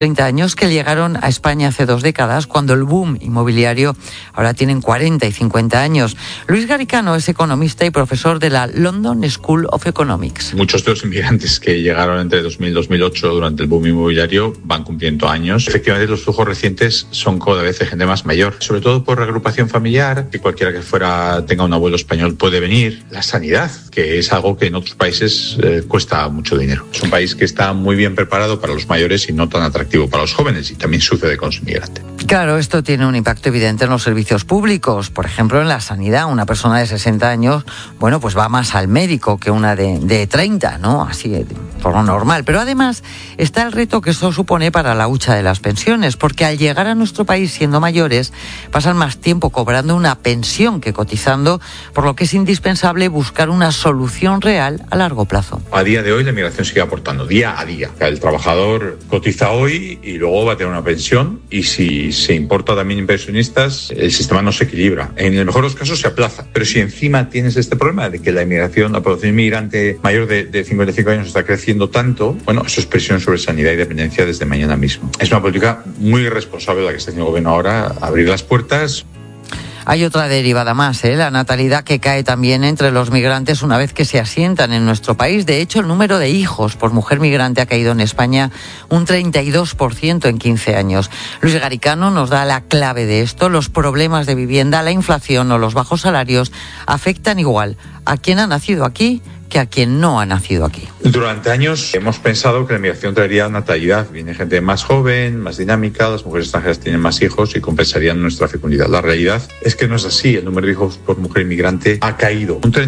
30 años que llegaron a España hace 2 décadas, cuando el boom inmobiliario ahora tienen 40 y 50 años. Luis Garicano es economista y profesor de la London School of Economics. Muchos de los inmigrantes que llegaron entre 2000 y 2008 durante el boom inmobiliario van cumpliendo años. Efectivamente, los flujos recientes son cada vez de gente más mayor, sobre todo por reagrupación familiar, que cualquiera que fuera tenga un abuelo español puede venir. La sanidad, que es algo que en otros países cuesta mucho dinero. Es un país que está muy bien preparado para los mayores y no tan atractivo para los jóvenes, y también sucede con los inmigrantes. Claro, esto tiene un impacto evidente en los servicios públicos. Por ejemplo, en la sanidad, una persona de 60 años, pues va más al médico que una de 30, ¿no? Así, por lo normal. Pero además está el reto que esto supone para la hucha de las pensiones, porque al llegar a nuestro país siendo mayores, pasan más tiempo cobrando una pensión que cotizando, por lo que es indispensable buscar una solución real a largo plazo. A día de hoy la inmigración sigue aportando día a día. El trabajador cotiza hoy y luego va a tener una pensión, y si se importa también inversionistas, el sistema no se equilibra. En el mejor de los casos se aplaza, pero si encima tienes este problema de que la población inmigrante mayor de 55 años está creciendo tanto, eso es presión sobre sanidad y dependencia desde mañana mismo. Es una política muy irresponsable la que está haciendo el gobierno ahora, abrir las puertas. Hay otra derivada más, la natalidad, que cae también entre los migrantes una vez que se asientan en nuestro país. De hecho, el número de hijos por mujer migrante ha caído en España un 32% en 15 años. Luis Garicano nos da la clave de esto. Los problemas de vivienda, la inflación o los bajos salarios afectan igual a quien ha nacido aquí que a quien no ha nacido aquí. Durante años hemos pensado que la inmigración traería natalidad. Viene gente más joven, más dinámica, las mujeres extranjeras tienen más hijos y compensarían nuestra fecundidad. La realidad es que no es así. El número de hijos por mujer inmigrante ha caído un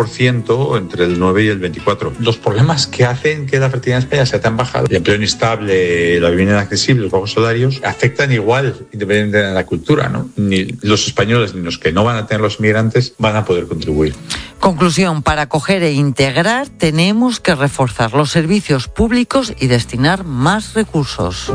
32% entre el 9 y el 24. Los problemas que hacen que la fertilidad en España sea tan baja, el empleo inestable, la vivienda inaccesible, los bajos salarios, afectan igual, independientemente de la cultura, ¿no? Ni los españoles ni los que no van a tener los inmigrantes van a poder contribuir. Conclusión: para acoger e integrar tenemos que reforzar los servicios públicos y destinar más recursos.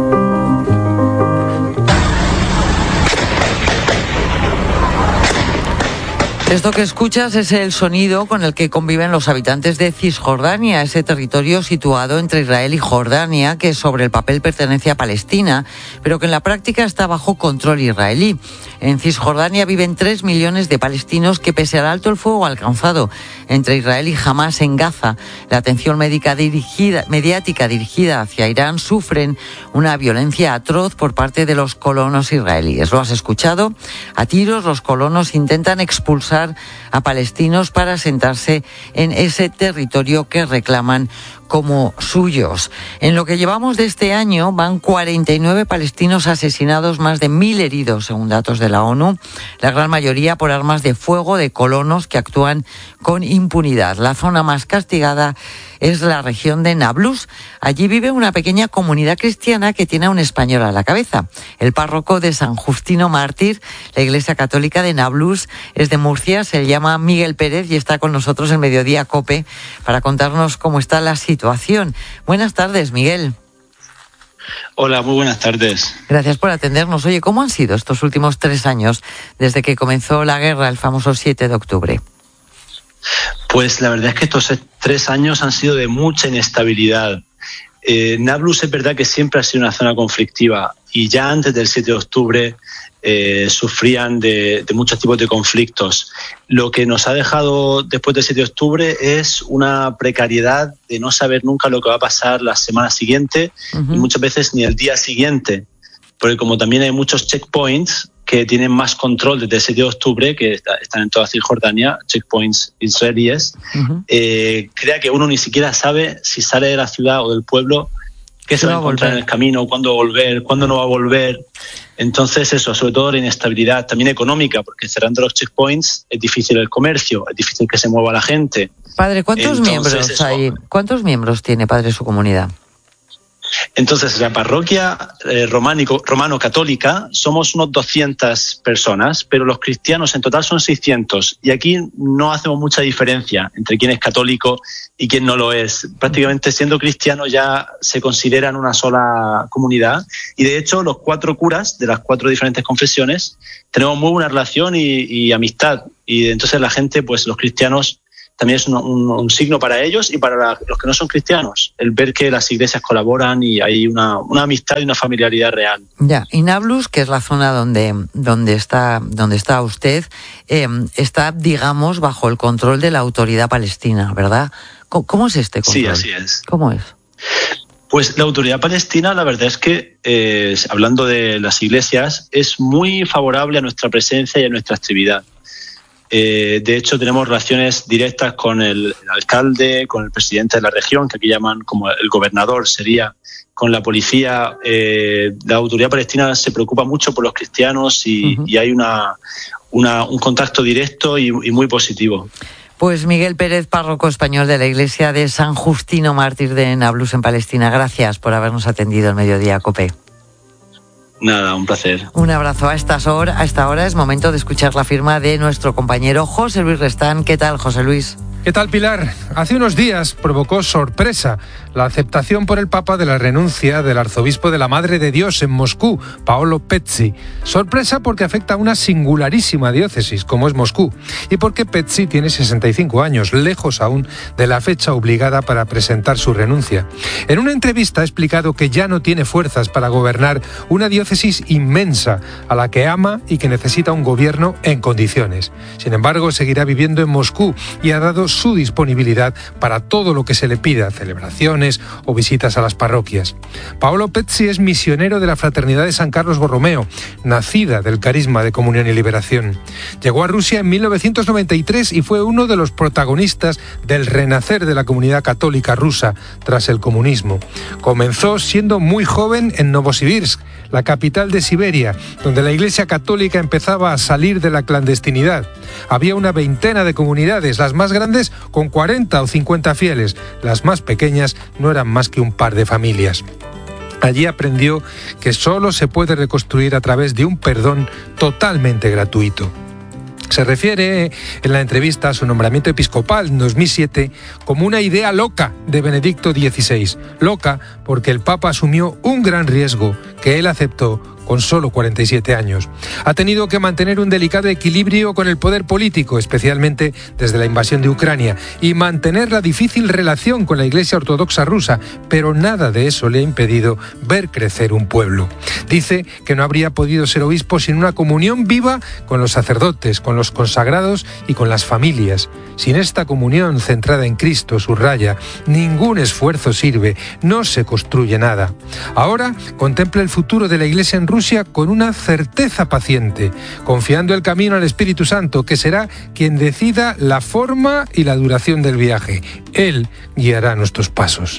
Esto que escuchas es el sonido con el que conviven los habitantes de Cisjordania, ese territorio situado entre Israel y Jordania, que sobre el papel pertenece a Palestina, pero que en la práctica está bajo control israelí. En Cisjordania viven 3 millones de palestinos que, pese al alto el fuego alcanzado entre Israel y Hamás en Gaza, la atención mediática dirigida hacia Irán, sufren una violencia atroz por parte de los colonos israelíes. Lo has escuchado. A tiros los colonos intentan expulsar a palestinos para asentarse en ese territorio que reclaman como suyos. En lo que llevamos de este año van 49 palestinos asesinados, más de 1.000 heridos, según datos de la ONU, la gran mayoría por armas de fuego de colonos que actúan con impunidad. La zona más castigada es la región de Nablus. Allí vive una pequeña comunidad cristiana que tiene a un español a la cabeza. El párroco de San Justino Mártir, la Iglesia Católica de Nablus, es de Murcia, se llama Miguel Pérez y está con nosotros en Mediodía COPE para contarnos cómo está la situación. Buenas tardes, Miguel. Hola, muy buenas tardes. Gracias por atendernos. Oye, ¿cómo han sido estos últimos 3 años desde que comenzó la guerra, el famoso 7 de octubre? Pues la verdad es que estos 3 años han sido de mucha inestabilidad. Nablus es verdad que siempre ha sido una zona conflictiva y ya antes del 7 de octubre sufrían de muchos tipos de conflictos. Lo que nos ha dejado después del 7 de octubre es una precariedad de no saber nunca lo que va a pasar la semana siguiente y muchas veces ni el día siguiente, porque como también hay muchos checkpoints que tienen más control desde el 7 de octubre, que están en toda Cisjordania, checkpoints israelíes, crea que uno ni siquiera sabe si sale de la ciudad o del pueblo, qué se va a encontrar en el camino, cuándo volver, cuándo no va a volver. Entonces eso, sobre todo la inestabilidad también económica, porque cerrando los checkpoints es difícil el comercio, es difícil que se mueva la gente. Padre, ¿cuántos miembros hay? ¿Cuántos miembros tiene, padre, su comunidad? Entonces, la parroquia romano-católica somos unos 200 personas, pero los cristianos en total son 600. Y aquí no hacemos mucha diferencia entre quién es católico y quién no lo es. Prácticamente siendo cristianos ya se consideran una sola comunidad. Y de hecho, los 4 curas de las 4 diferentes confesiones tenemos muy buena relación y amistad. Y entonces la gente, pues los cristianos, también es un signo para ellos y para los que no son cristianos, el ver que las iglesias colaboran y hay una amistad y una familiaridad real. Ya, y Nablus, que es la zona donde está usted, está, digamos, bajo el control de la autoridad palestina, ¿verdad? ¿Cómo es este control? Sí, así es. ¿Cómo es? Pues la autoridad palestina, la verdad es que, hablando de las iglesias, es muy favorable a nuestra presencia y a nuestra actividad. De hecho, tenemos relaciones directas con el alcalde, con el presidente de la región, que aquí llaman como el gobernador, sería, con la policía. La autoridad palestina se preocupa mucho por los cristianos y hay un contacto directo y muy positivo. Pues Miguel Pérez, párroco español de la iglesia de San Justino Mártir de Nablus en Palestina, gracias por habernos atendido el Mediodía COPE. Nada, un placer. Un abrazo. A esta hora es momento de escuchar la firma de nuestro compañero José Luis Restán. ¿Qué tal, José Luis? ¿Qué tal, Pilar? Hace unos días provocó sorpresa la aceptación por el Papa de la renuncia del arzobispo de la Madre de Dios en Moscú, Paolo Pezzi. Sorpresa porque afecta a una singularísima diócesis como es Moscú y porque Pezzi tiene 65 años, lejos aún de la fecha obligada para presentar su renuncia. En una entrevista ha explicado que ya no tiene fuerzas para gobernar una diócesis inmensa a la que ama y que necesita un gobierno en condiciones. Sin embargo, seguirá viviendo en Moscú y ha dado su disponibilidad para todo lo que se le pida, celebraciones o visitas a las parroquias. Paolo Pezzi es misionero de la Fraternidad de San Carlos Borromeo, nacida del carisma de Comunión y Liberación. Llegó a Rusia en 1993 y fue uno de los protagonistas del renacer de la comunidad católica rusa tras el comunismo. Comenzó siendo muy joven en Novosibirsk, la capital de Siberia, donde la Iglesia Católica empezaba a salir de la clandestinidad. Había una veintena de comunidades, las más grandes con 40 o 50 fieles, las más pequeñas no eran más que un par de familias. Allí aprendió que solo se puede reconstruir a través de un perdón totalmente gratuito. Se refiere en la entrevista a su nombramiento episcopal en 2007 como una idea loca de Benedicto XVI. Loca porque el Papa asumió un gran riesgo que él aceptó con solo 47 años. Ha tenido que mantener un delicado equilibrio con el poder político, especialmente desde la invasión de Ucrania, y mantener la difícil relación con la Iglesia Ortodoxa rusa, pero nada de eso le ha impedido ver crecer un pueblo. Dice que no habría podido ser obispo sin una comunión viva con los sacerdotes, con los consagrados y con las familias. Sin esta comunión centrada en Cristo, subraya, ningún esfuerzo sirve, no se construye nada. Ahora contempla el futuro de la Iglesia en Rusia con una certeza paciente, confiando el camino al Espíritu Santo, que será quien decida la forma y la duración del viaje. Él guiará nuestros pasos.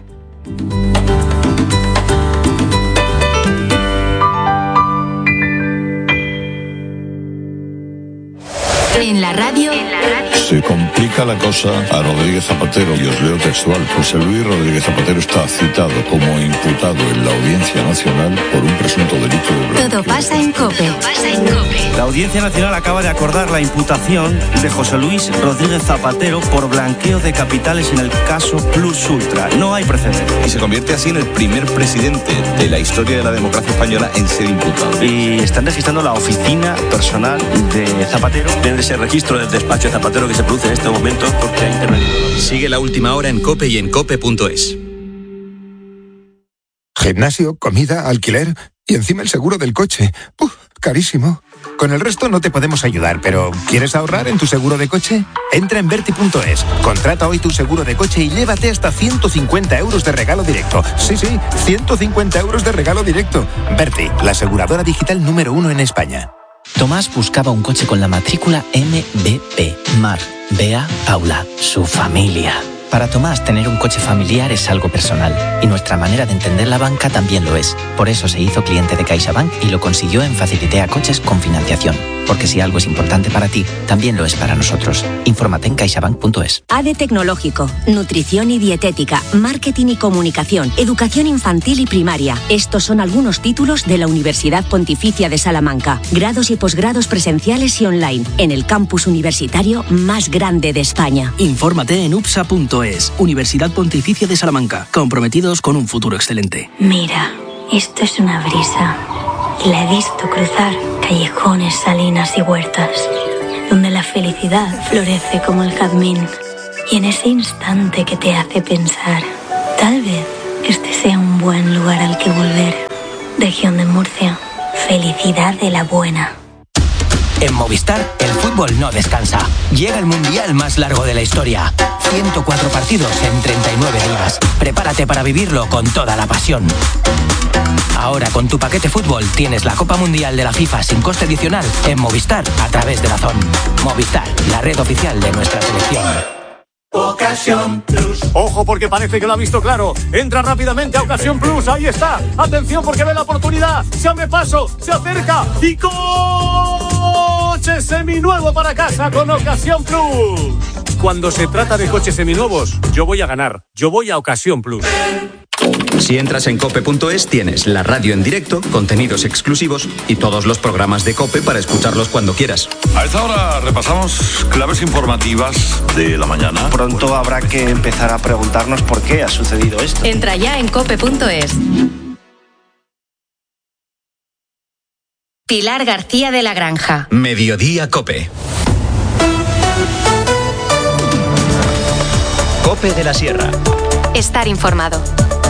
En la radio. Se complica la cosa a Rodríguez Zapatero y os leo textual. José Luis Rodríguez Zapatero está citado como imputado en la Audiencia Nacional por un presunto delito de blanqueo. Todo pasa en COPE. La Audiencia Nacional acaba de acordar la imputación de José Luis Rodríguez Zapatero por blanqueo de capitales en el caso Plus Ultra. No hay precedente. Y se convierte así en el primer presidente de la historia de la democracia española en ser imputado. Y están registrando la oficina personal de Zapatero. Debe ese registro del despacho de Zapatero que se produce en este momento porque hay internet. Sigue La Última Hora en COPE y en COPE.es. Gimnasio, comida, alquiler y encima el seguro del coche. Carísimo. Con el resto no te podemos ayudar, pero ¿quieres ahorrar en tu seguro de coche? Entra en Verti.es, contrata hoy tu seguro de coche y llévate hasta 150 euros de regalo directo. Sí, 150 euros de regalo directo. Verti, la aseguradora digital número 1 en España. Tomás buscaba un coche con la matrícula MBP. Mar, Bea, Paula, su familia. Para Tomás, tener un coche familiar es algo personal y nuestra manera de entender la banca también lo es. Por eso se hizo cliente de CaixaBank y lo consiguió en Facilitea Coches con financiación. Porque si algo es importante para ti, también lo es para nosotros. Infórmate en caixabank.es. ADE Tecnológico, Nutrición y Dietética, Marketing y Comunicación, Educación Infantil y Primaria. Estos son algunos títulos de la Universidad Pontificia de Salamanca. Grados y posgrados presenciales y online, en el campus universitario más grande de España. Infórmate en upsa.es, Universidad Pontificia de Salamanca, comprometidos con un futuro excelente. Mira, esto es una brisa. La he visto cruzar callejones, salinas y huertas. donde la felicidad florece como el jazmín. Y en ese instante que te hace pensar, tal vez este sea un buen lugar al que volver. Región de Murcia, felicidad de la buena. En Movistar, el fútbol no descansa. Llega el mundial más largo de la historia. 104 partidos en 39 días. Prepárate para vivirlo con toda la pasión. Ahora con tu paquete fútbol tienes la Copa Mundial de la FIFA sin coste adicional en Movistar a través de DAZN. Movistar, la red oficial de nuestra selección. Ocasión Plus. Ojo porque parece que lo ha visto claro. Entra rápidamente a Ocasión Plus. Ahí está. Atención porque ve la oportunidad. Se abre paso. Se acerca. Y coche seminuevo para casa con Ocasión Plus. Cuando se trata de coches seminuevos, yo voy a ganar. Yo voy a Ocasión Plus. Si entras en cope.es tienes la radio en directo, contenidos exclusivos y todos los programas de COPE para escucharlos cuando quieras. A esta hora repasamos claves informativas de la mañana. Pronto habrá que empezar a preguntarnos por qué ha sucedido esto. Entra ya en cope.es. Pilar García de la Granja. Mediodía COPE. COPE de la Sierra. Estar informado.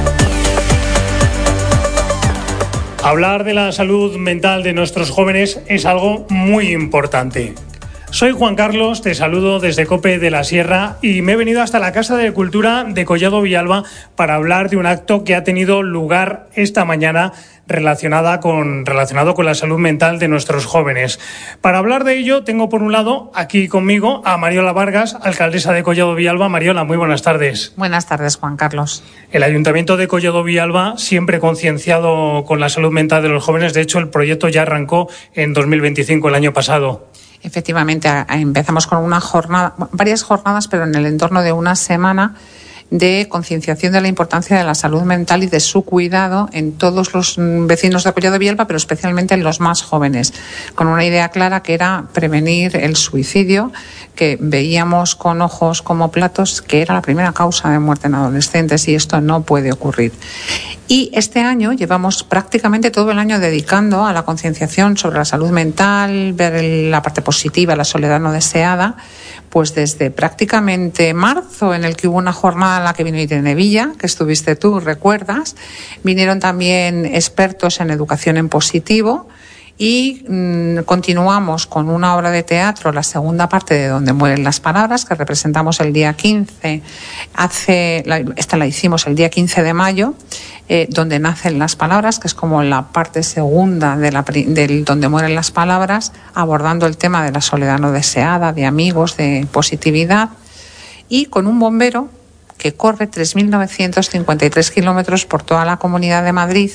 Hablar de la salud mental de nuestros jóvenes es algo muy importante. Soy Juan Carlos, te saludo desde COPE de la Sierra y me he venido hasta la Casa de Cultura de Collado Villalba para hablar de un acto que ha tenido lugar esta mañana relacionado con la salud mental de nuestros jóvenes. Para hablar de ello tengo por un lado aquí conmigo a Mariola Vargas, alcaldesa de Collado Villalba. Mariola, muy buenas tardes. Buenas tardes, Juan Carlos. El Ayuntamiento de Collado Villalba siempre concienciado con la salud mental de los jóvenes. De hecho, el proyecto ya arrancó en 2025, el año pasado. Efectivamente, empezamos con varias jornadas, pero en el entorno de una semana de concienciación de la importancia de la salud mental y de su cuidado en todos los vecinos de Collado Villalba, pero especialmente en los más jóvenes, con una idea clara que era prevenir el suicidio, que veíamos con ojos como platos que era la primera causa de muerte en adolescentes y esto no puede ocurrir. Y este año llevamos prácticamente todo el año dedicando a la concienciación sobre la salud mental, ver la parte positiva, la soledad no deseada, pues desde prácticamente marzo, en el que hubo una jornada en la que vino Irene Villa, que estuviste tú, recuerdas, vinieron también expertos en educación en positivo y continuamos con una obra de teatro, la segunda parte de Donde mueren las palabras, que representamos el día 15, esta la hicimos el día 15 de mayo, Donde nacen las palabras, que es como la parte segunda del Donde mueren las palabras, abordando el tema de la soledad no deseada, de amigos, de positividad, y con un bombero que corre 3.953 kilómetros por toda la Comunidad de Madrid,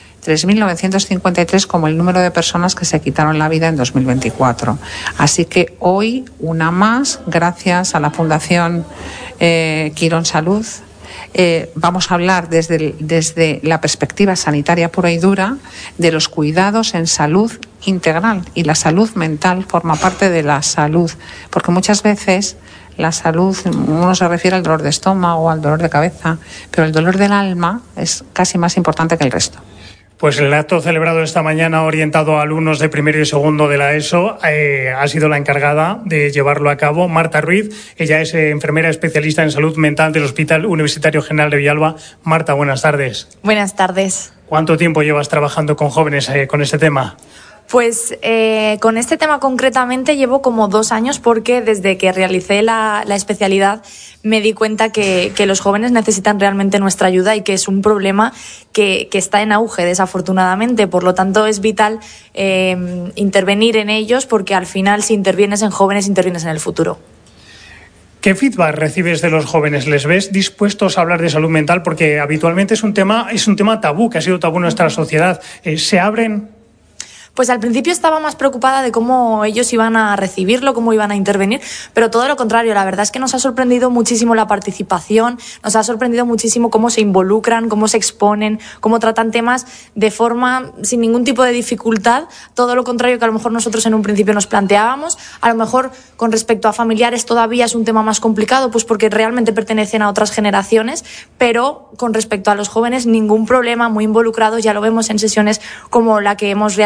3.953 como el número de personas que se quitaron la vida en 2024. Así que hoy, una más, gracias a la Fundación Quirón Salud, vamos a hablar desde la perspectiva sanitaria pura y dura de los cuidados en salud integral, y la salud mental forma parte de la salud, porque muchas veces la salud, uno se refiere al dolor de estómago o al dolor de cabeza, pero el dolor del alma es casi más importante que el resto. Pues el acto celebrado esta mañana orientado a alumnos de primero y segundo de la ESO ha sido la encargada de llevarlo a cabo Marta Ruiz. Ella es enfermera especialista en salud mental del Hospital Universitario General de Villalba. Marta, buenas tardes. Buenas tardes. ¿Cuánto tiempo llevas trabajando con jóvenes con este tema? Pues con este tema concretamente llevo como 2 años, porque desde que realicé la especialidad me di cuenta que los jóvenes necesitan realmente nuestra ayuda y que es un problema que está en auge, desafortunadamente. Por lo tanto, es vital intervenir en ellos, porque al final, si intervienes en jóvenes, intervienes en el futuro. ¿Qué feedback recibes de los jóvenes? ¿Les ves dispuestos a hablar de salud mental? Porque habitualmente es un tema tabú, que ha sido tabú en nuestra sociedad. ¿Se abren? Pues al principio estaba más preocupada de cómo ellos iban a recibirlo, cómo iban a intervenir, pero todo lo contrario. La verdad es que nos ha sorprendido muchísimo la participación, nos ha sorprendido muchísimo cómo se involucran, cómo se exponen, cómo tratan temas de forma sin ningún tipo de dificultad. Todo lo contrario que a lo mejor nosotros en un principio nos planteábamos. A lo mejor con respecto a familiares todavía es un tema más complicado, pues porque realmente pertenecen a otras generaciones, pero con respecto a los jóvenes ningún problema, muy involucrados. Ya lo vemos en sesiones como la que hemos realizado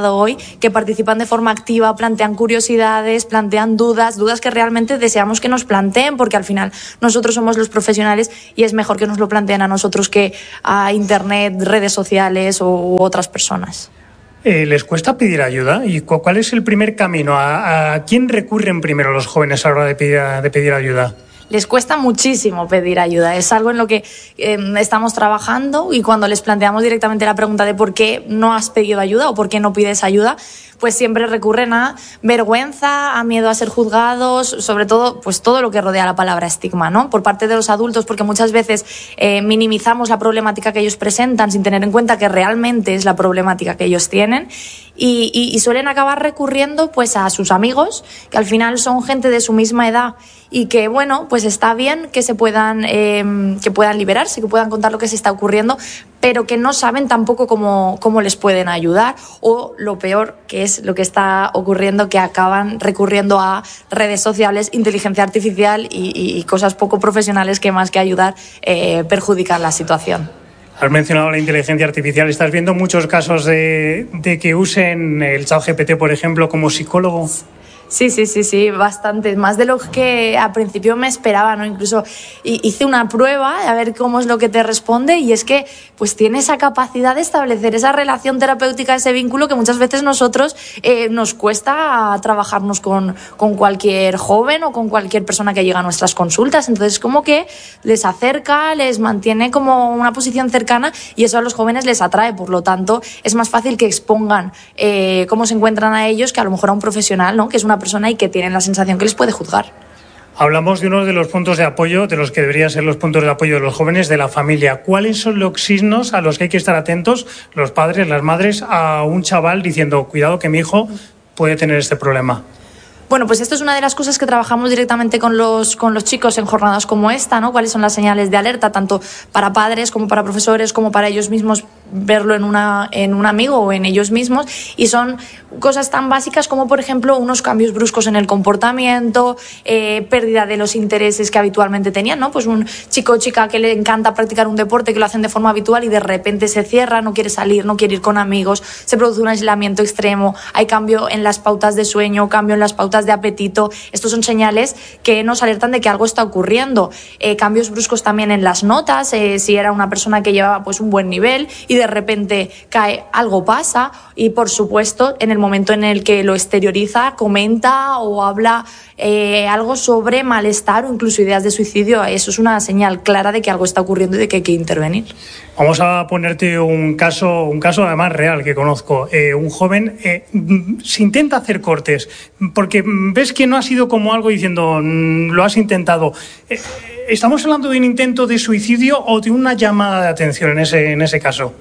escuchado hoy, que participan de forma activa, plantean curiosidades, plantean dudas que realmente deseamos que nos planteen, porque al final nosotros somos los profesionales y es mejor que nos lo planteen a nosotros que a Internet, redes sociales u otras personas. ¿Les cuesta pedir ayuda? ¿Y cuál es el primer camino? ¿A quién recurren primero los jóvenes a la hora de pedir ayuda? Les cuesta muchísimo pedir ayuda, es algo en lo que estamos trabajando, y cuando les planteamos directamente la pregunta de por qué no has pedido ayuda o por qué no pides ayuda, pues siempre recurren a vergüenza, a miedo a ser juzgados, sobre todo pues todo lo que rodea la palabra estigma, ¿no? Por parte de los adultos, porque muchas veces minimizamos la problemática que ellos presentan sin tener en cuenta que realmente es la problemática que ellos tienen, y suelen acabar recurriendo pues a sus amigos, que al final son gente de su misma edad y que, bueno, pues está bien que se puedan liberarse, que puedan contar lo que se está ocurriendo, pero que no saben tampoco cómo les pueden ayudar, o lo peor, que es lo que está ocurriendo, que acaban recurriendo a redes sociales, inteligencia artificial y cosas poco profesionales que más que ayudar perjudican la situación. Has mencionado la inteligencia artificial. ¿Estás viendo muchos casos de que usen el ChatGPT, por ejemplo, como psicólogo? Sí, bastante, más de lo que al principio me esperaba, ¿no? Incluso hice una prueba a ver cómo es lo que te responde, y es que pues tiene esa capacidad de establecer esa relación terapéutica, ese vínculo que muchas veces nosotros nos cuesta trabajarnos con cualquier joven o con cualquier persona que llega a nuestras consultas. Entonces como que les acerca, les mantiene como una posición cercana, y eso a los jóvenes les atrae. Por lo tanto, es más fácil que expongan cómo se encuentran a ellos que a lo mejor a un profesional, ¿no? Que es una persona y que tienen la sensación que les puede juzgar. Hablamos de uno de los puntos de apoyo, de los que deberían ser los puntos de apoyo de los jóvenes, de la familia. ¿Cuáles son los signos a los que hay que estar atentos los padres, las madres, a un chaval diciendo, cuidado que mi hijo puede tener este problema? Bueno, pues esto es una de las cosas que trabajamos directamente con los chicos en jornadas como esta, ¿no? Cuáles son las señales de alerta, tanto para padres como para profesores, como para ellos mismos, verlo en un amigo o en ellos mismos. Y son cosas tan básicas como, por ejemplo, unos cambios bruscos en el comportamiento, pérdida de los intereses que habitualmente tenían, ¿no? Pues un chico o chica que le encanta practicar un deporte, que lo hacen de forma habitual, y de repente se cierra, no quiere salir, no quiere ir con amigos, se produce un aislamiento extremo, hay cambio en las pautas de sueño, cambio en las pautas de apetito. Estos son señales que nos alertan de que algo está ocurriendo. Cambios bruscos también en las notas, si era una persona que llevaba pues un buen nivel y de repente cae, algo pasa. Y por supuesto, en el momento en el que lo exterioriza, comenta o habla algo sobre malestar o incluso ideas de suicidio, eso es una señal clara de que algo está ocurriendo y de que hay que intervenir. Vamos a ponerte un caso además real que conozco. Un joven se intenta hacer cortes porque ves que no ha sido como algo diciendo lo has intentado. ¿Estamos hablando de un intento de suicidio o de una llamada de atención en ese caso?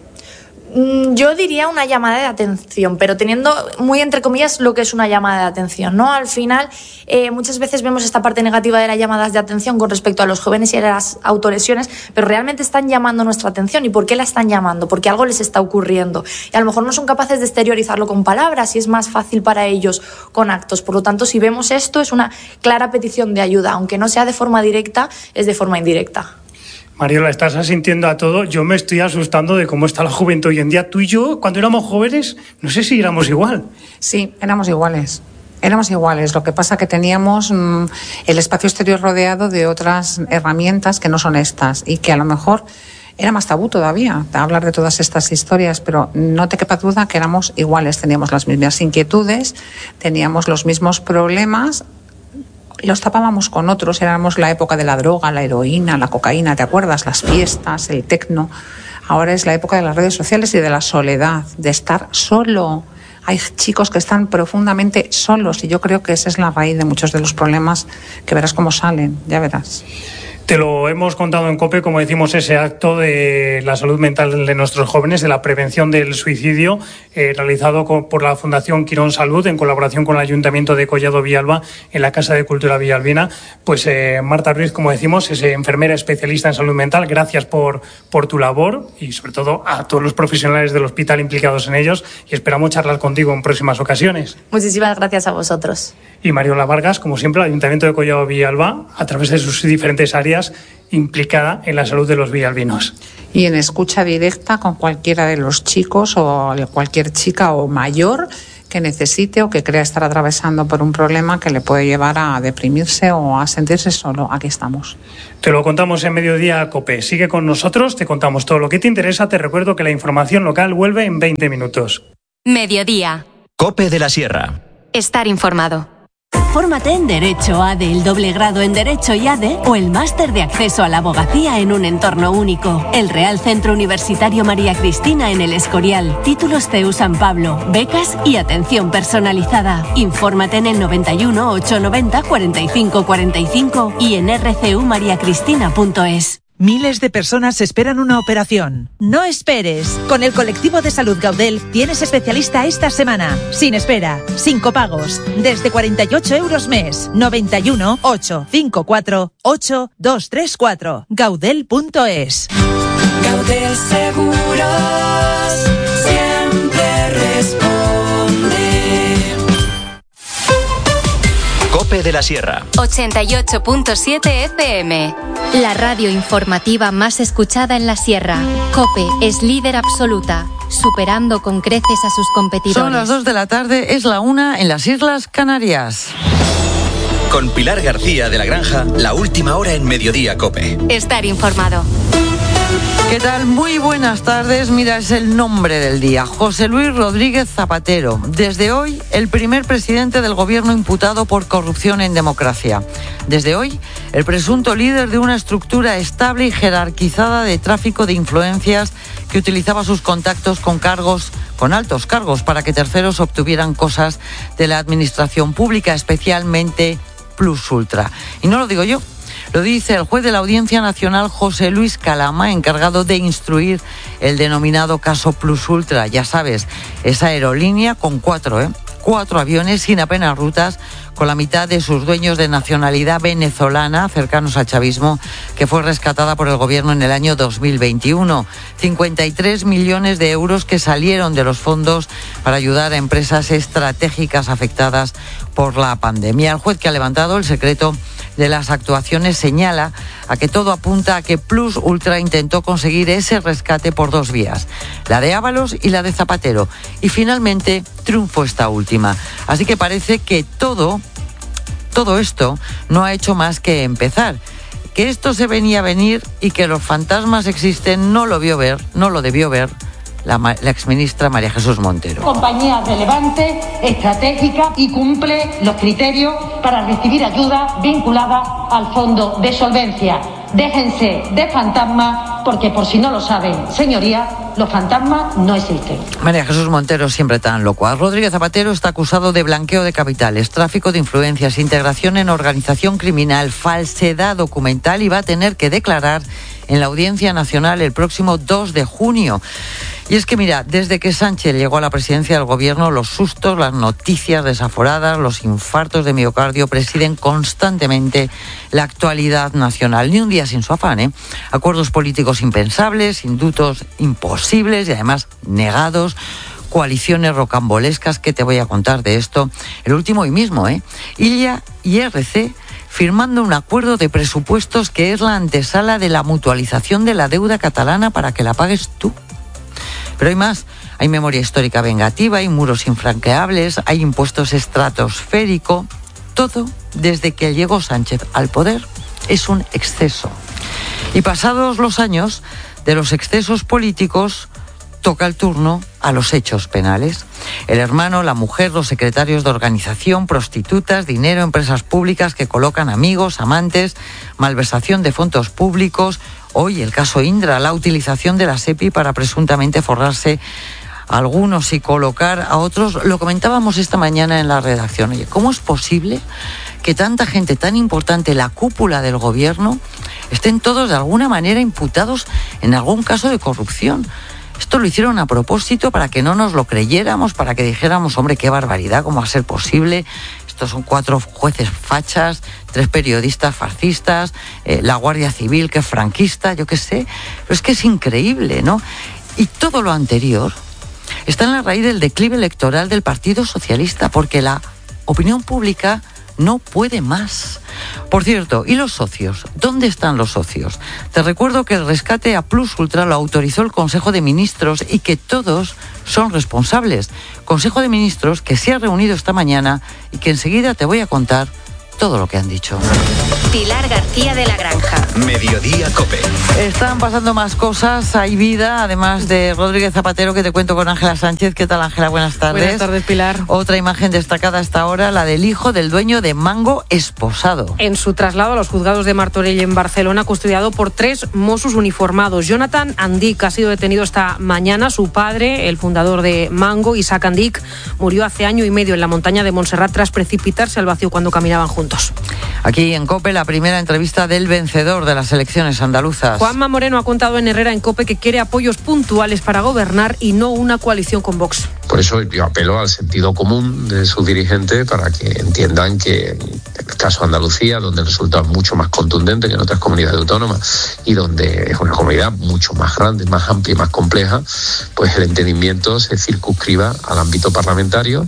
Yo diría una llamada de atención, pero teniendo muy entre comillas lo que es una llamada de atención, ¿no? Al final, muchas veces vemos esta parte negativa de las llamadas de atención con respecto a los jóvenes y a las autolesiones, pero realmente están llamando nuestra atención. ¿Y por qué la están llamando? Porque algo les está ocurriendo. Y a lo mejor no son capaces de exteriorizarlo con palabras y es más fácil para ellos con actos. Por lo tanto, si vemos esto, es una clara petición de ayuda. Aunque no sea de forma directa, es de forma indirecta. Mariola, estás asintiendo a todo. Yo me estoy asustando de cómo está la juventud hoy en día. Tú y yo, cuando éramos jóvenes, no sé si éramos igual. Sí, éramos iguales. Éramos iguales. Lo que pasa que teníamos el espacio exterior rodeado de otras herramientas que no son estas y que a lo mejor era más tabú todavía hablar de todas estas historias, pero no te quepa duda que éramos iguales. Teníamos las mismas inquietudes, teníamos los mismos problemas. Los tapábamos con otros, éramos la época de la droga, la heroína, la cocaína, ¿te acuerdas? Las fiestas, el tecno. Ahora es la época de las redes sociales y de la soledad, de estar solo. Hay chicos que están profundamente solos y yo creo que esa es la raíz de muchos de los problemas, que verás cómo salen, ya verás. Te lo hemos contado en COPE, como decimos, ese acto de la salud mental de nuestros jóvenes, de la prevención del suicidio, realizado por la Fundación Quirón Salud, en colaboración con el Ayuntamiento de Collado Villalba, en la Casa de Cultura Villalbina. Pues Marta Ruiz, como decimos, es enfermera especialista en salud mental. Gracias por tu labor y, sobre todo, a todos los profesionales del hospital implicados en ellos. Y esperamos charlar contigo en próximas ocasiones. Muchísimas gracias a vosotros. Y Mariola Vargas, como siempre, el Ayuntamiento de Collado Villalba, a través de sus diferentes áreas, implicada en la salud de los villalbinos. Y en escucha directa con cualquiera de los chicos o cualquier chica o mayor que necesite o que crea estar atravesando por un problema que le puede llevar a deprimirse o a sentirse solo. Aquí estamos. Te lo contamos en Mediodía COPE. Sigue con nosotros, te contamos todo lo que te interesa. Te recuerdo que la información local vuelve en 20 minutos. Mediodía. COPE de la Sierra. Estar informado. Fórmate en Derecho ADE, el doble grado en Derecho y ADE o el máster de acceso a la abogacía en un entorno único. El Real Centro Universitario María Cristina en El Escorial. Títulos CEU San Pablo, becas y atención personalizada. Infórmate en el 91 890 45 45 y en rcumariacristina.es. Miles de personas esperan una operación. No esperes. Con el colectivo de salud Gaudel tienes especialista esta semana. Sin espera, sin copagos. Desde 48 euros mes. 91 854 8234. Gaudel.es. Gaudel Seguros siempre responde. COPE de la Sierra. 88.7 FM. La radio informativa más escuchada en la Sierra. COPE es líder absoluta, superando con creces a sus competidores. Son las 2 de la tarde, es la 1 en las Islas Canarias. Con Pilar García de la Granja, la última hora en Mediodía COPE. Estar informado. ¿Qué tal? Muy buenas tardes. Mira, es el nombre del día. José Luis Rodríguez Zapatero. Desde hoy, el primer presidente del gobierno imputado por corrupción en democracia. Desde hoy, el presunto líder de una estructura estable y jerarquizada de tráfico de influencias que utilizaba sus contactos con altos cargos para que terceros obtuvieran cosas de la administración pública, especialmente Plus Ultra. Y no lo digo yo. Lo dice el juez de la Audiencia Nacional, José Luis Calama, encargado de instruir el denominado caso Plus Ultra. Ya sabes, esa aerolínea con cuatro aviones sin apenas rutas, con la mitad de sus dueños de nacionalidad venezolana, cercanos al chavismo, que fue rescatada por el gobierno en el año 2021. 53 millones de euros que salieron de los fondos para ayudar a empresas estratégicas afectadas por la pandemia. El juez que ha levantado el secreto de las actuaciones señala a que todo apunta a que Plus Ultra intentó conseguir ese rescate por dos vías, la de Ábalos y la de Zapatero, y finalmente triunfó esta última. Así que parece que todo esto no ha hecho más que empezar. Que esto se venía a venir y que los fantasmas existen no lo debió ver la exministra María Jesús Montero. Compañía relevante, estratégica y cumple los criterios para recibir ayuda vinculada al fondo de solvencia. Déjense de fantasmas, porque por si no lo saben, señorías, los fantasmas no existen. María Jesús Montero siempre tan locuaz. Rodríguez Zapatero está acusado de blanqueo de capitales, tráfico de influencias, integración en organización criminal, falsedad documental y va a tener que declarar en la Audiencia Nacional el próximo 2 de junio. Y es que mira, desde que Sánchez llegó a la presidencia del gobierno, los sustos, las noticias desaforadas, los infartos de miocardio presiden constantemente la actualidad nacional. Ni un día sin su afán, Acuerdos políticos impensables, indultos imposibles y además negados. Coaliciones rocambolescas, ¿qué te voy a contar de esto? El último hoy mismo, Illa y RC firmando un acuerdo de presupuestos que es la antesala de la mutualización de la deuda catalana para que la pagues tú. Pero hay más, hay memoria histórica vengativa, hay muros infranqueables, hay impuestos estratosféricos. Todo desde que llegó Sánchez al poder es un exceso. Y pasados los años de los excesos políticos, toca el turno a los hechos penales. El hermano, la mujer, los secretarios de organización, prostitutas, dinero, empresas públicas que colocan amigos, amantes, malversación de fondos públicos. Hoy el caso Indra, la utilización de la SEPI para presuntamente forrarse a algunos y colocar a otros. Lo comentábamos esta mañana en la redacción. Oye, ¿cómo es posible que tanta gente tan importante, la cúpula del gobierno, estén todos de alguna manera imputados en algún caso de corrupción? Esto lo hicieron a propósito para que no nos lo creyéramos, para que dijéramos, hombre, qué barbaridad, ¿cómo va a ser posible? Estos son 4 jueces fachas, 3 periodistas fascistas, la Guardia Civil que es franquista, yo qué sé. Pero es que es increíble, ¿no? Y todo lo anterior está en la raíz del declive electoral del Partido Socialista, porque la opinión pública no puede más. Por cierto, ¿y los socios? ¿Dónde están los socios? Te recuerdo que el rescate a Plus Ultra lo autorizó el Consejo de Ministros y que todos son responsables. Consejo de Ministros que se ha reunido esta mañana y que enseguida te voy a contar todo lo que han dicho. Pilar García de la Granja. Mediodía COPE. Están pasando más cosas, hay vida, además de Rodríguez Zapatero, que te cuento con Ángela Sánchez. ¿Qué tal, Ángela? Buenas tardes. Buenas tardes, Pilar. Otra imagen destacada hasta ahora, la del hijo del dueño de Mango esposado. En su traslado a los juzgados de Martorell en Barcelona, custodiado por 3 Mossos uniformados. Jonathan Andic ha sido detenido esta mañana. Su padre, el fundador de Mango, Isaac Andic, murió hace año y medio en la montaña de Montserrat tras precipitarse al vacío cuando caminaban juntos. Aquí en COPE, la primera entrevista del vencedor de las elecciones andaluzas. Juanma Moreno ha contado en Herrera en COPE que quiere apoyos puntuales para gobernar y no una coalición con Vox. Por eso yo apelo al sentido común de sus dirigentes para que entiendan que en el caso de Andalucía, donde el resultado es mucho más contundente que en otras comunidades autónomas y donde es una comunidad mucho más grande, más amplia y más compleja, pues el entendimiento se circunscriba al ámbito parlamentario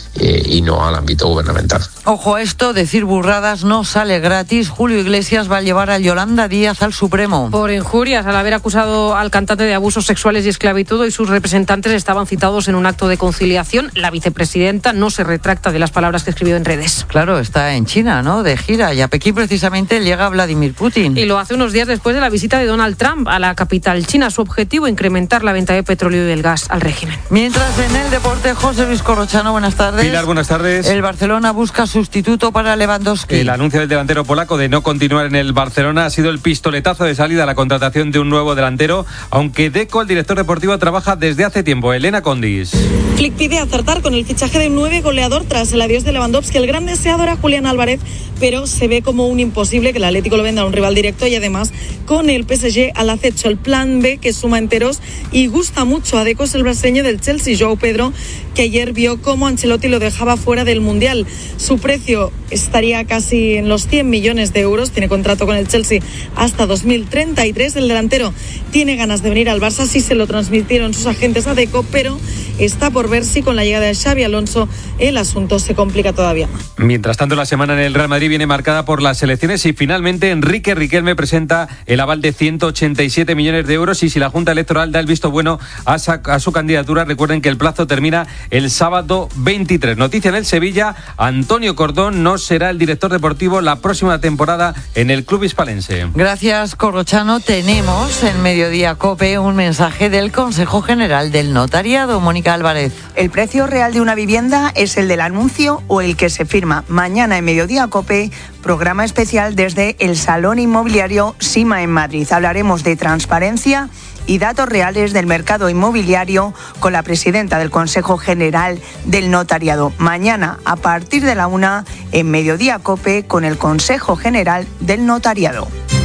y no al ámbito gubernamental. Ojo a esto, decir burradas no sale gratis. Julio Iglesias va a llevar a Yolanda Díaz al Supremo. Por injurias, al haber acusado al cantante de abusos sexuales y esclavitud, y sus representantes estaban citados en un acto de conciliación. La vicepresidenta no se retracta de las palabras que escribió en redes. Claro, está en China, ¿no?, de gira, y a Pekín precisamente llega Vladimir Putin. Y lo hace unos días después de la visita de Donald Trump a la capital china. Su objetivo, incrementar la venta de petróleo y del gas al régimen. Mientras, en el deporte, José Luis Corrochano, buenas tardes. Pilar, buenas tardes. El Barcelona busca sustituto para Lewandowski. El anuncio del delantero polaco de no continuar en el Barcelona ha sido el pistoletazo de salida a la contratación de un nuevo delantero, aunque Deco, el director deportivo, trabaja desde hace tiempo. Elena Condis. Flick pide acertar con el fichaje de un 9 goleador tras el adiós de Lewandowski. El gran deseado era Julián Álvarez, pero se ve como un imposible que el Atlético lo venda a un rival directo, y además con el PSG al acecho. El plan B, que suma enteros y gusta mucho a Deco, es el brasileño del Chelsea, João Pedro, que ayer vio cómo Ancelotti lo dejaba fuera del Mundial. Su precio estaría casi en los 100 millones de euros. Tiene contrato con el Chelsea hasta 2033. El delantero tiene ganas de venir al Barça, sí se lo transmitieron sus agentes a Deco, pero está por ver si con la llegada de Xabi Alonso el asunto se complica todavía. Mientras tanto, la semana en el Real Madrid viene marcada por las elecciones y finalmente Enrique Riquelme presenta el aval de 187 millones de euros, y si la Junta Electoral da el visto bueno a su candidatura, recuerden que el plazo termina el sábado 23. Noticia en el Sevilla: Antonio Cordón no será el director deportivo la próxima temporada en el club hispalense. Gracias, Corrochano. Tenemos en Mediodía COPE un mensaje del Consejo General del Notariado. Mónica Álvarez. El precio real de una vivienda es el del anuncio o el que se firma. Mañana en Mediodía COPE, programa especial desde el Salón Inmobiliario Sima en Madrid. Hablaremos de transparencia y datos reales del mercado inmobiliario con la presidenta del Consejo General del Notariado. Mañana a partir de la 1 en Mediodía COPE con el Consejo General del Notariado.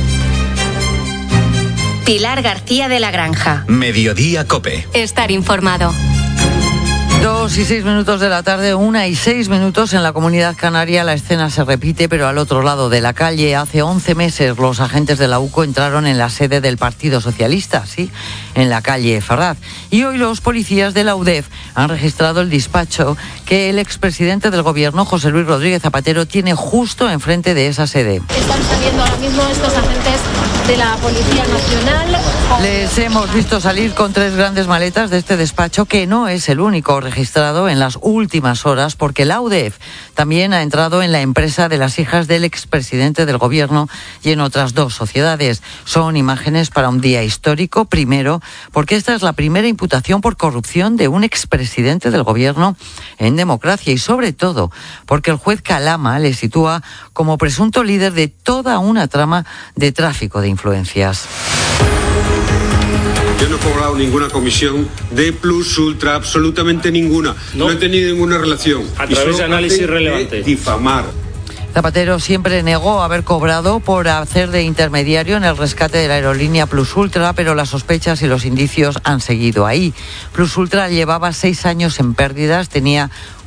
Pilar García de la Granja. Mediodía COPE. Estar informado. 2:06 de la tarde, 1:06 en la Comunidad Canaria. La escena se repite, pero al otro lado de la calle. Hace 11 meses los agentes de la UCO entraron en la sede del Partido Socialista, sí, en la calle Ferraz. Y hoy los policías de la UDEF han registrado el despacho que el expresidente del Gobierno, José Luis Rodríguez Zapatero, tiene justo enfrente de esa sede. Están saliendo ahora mismo estos agentes de la Policía Nacional. Les hemos visto salir con 3 grandes maletas de este despacho, que no es el único registrado en las últimas horas, porque la UDEF también ha entrado en la empresa de las hijas del expresidente del Gobierno y en otras 2 sociedades. Son imágenes para un día histórico, primero, porque esta es la primera imputación por corrupción de un expresidente del Gobierno en democracia, y sobre todo porque el juez Calama le sitúa como presunto líder de toda una trama de tráfico de influencias. Yo no he cobrado ninguna comisión de Plus Ultra, absolutamente ninguna. No he tenido ninguna relación. A través de análisis relevante. Difamar. Zapatero siempre negó haber cobrado por hacer de intermediario en el rescate de la aerolínea Plus Ultra, pero las sospechas y los indicios han seguido ahí. Plus Ultra llevaba 6 años en pérdidas, tenía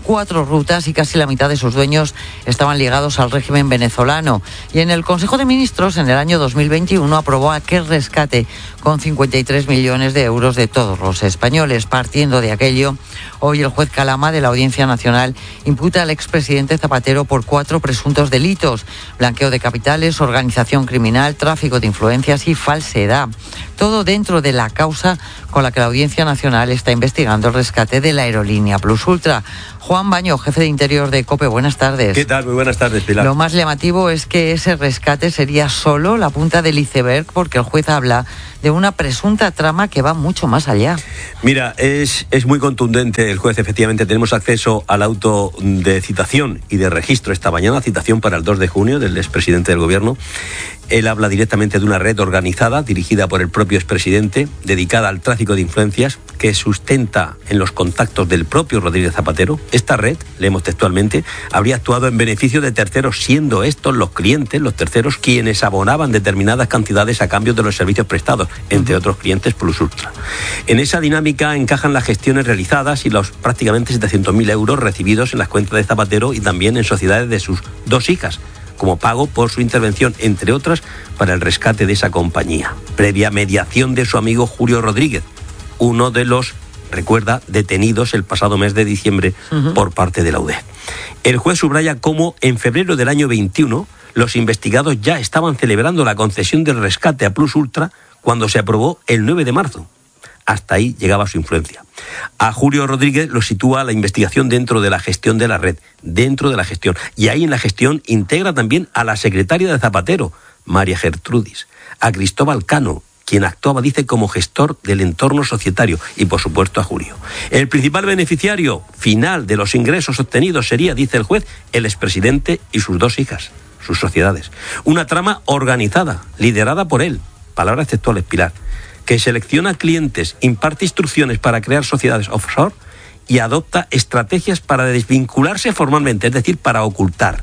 4 rutas y casi la mitad de sus dueños estaban ligados al régimen venezolano. Y en el Consejo de Ministros, en el año 2021, aprobó aquel rescate con 53 millones de euros de todos los españoles. Partiendo de aquello, hoy el juez Calama de la Audiencia Nacional imputa al expresidente Zapatero por 4 presuntos delitos: blanqueo de capitales, organización criminal, tráfico de influencias y falsedad. Todo dentro de la causa con la que la Audiencia Nacional está investigando el rescate de la aerolínea Plus Ultra. Juan Baño, jefe de Interior de COPE, buenas tardes. ¿Qué tal? Muy buenas tardes, Pilar. Lo más llamativo es que ese rescate sería solo la punta del iceberg, porque el juez habla de una presunta trama que va mucho más allá. Mira, es muy contundente el juez. Efectivamente, tenemos acceso al auto de citación y de registro esta mañana, citación para el 2 de junio del expresidente del Gobierno. Él habla directamente de una red organizada, dirigida por el propio expresidente, dedicada al tráfico de influencias, que sustenta en los contactos del propio Rodríguez Zapatero. Esta red, leemos textualmente, habría actuado en beneficio de terceros, siendo estos los clientes, los terceros, quienes abonaban determinadas cantidades a cambio de los servicios prestados, entre otros clientes Plus Ultra. En esa dinámica encajan las gestiones realizadas y los prácticamente 700.000 euros recibidos en las cuentas de Zapatero y también en sociedades de sus 2 hijas, como pago por su intervención, entre otras, para el rescate de esa compañía, previa mediación de su amigo Julio Rodríguez, uno de los, recuerda, detenidos el pasado mes de diciembre por parte de la UDE. El juez subraya cómo en febrero del año 21 los investigados ya estaban celebrando la concesión del rescate a Plus Ultra cuando se aprobó el 9 de marzo. Hasta ahí llegaba su influencia. A Julio Rodríguez lo sitúa la investigación dentro de la gestión de la red, dentro de la gestión. Y ahí en la gestión integra también a la secretaria de Zapatero, María Gertrudis, a Cristóbal Cano, quien actuaba, dice, como gestor del entorno societario, y por supuesto a Julio. El principal beneficiario final de los ingresos obtenidos sería, dice el juez, el expresidente y sus 2 hijas, sus sociedades. Una trama organizada, liderada por él, palabras textuales, Pilar, que selecciona clientes, imparte instrucciones para crear sociedades offshore y adopta estrategias para desvincularse formalmente, es decir, para ocultar.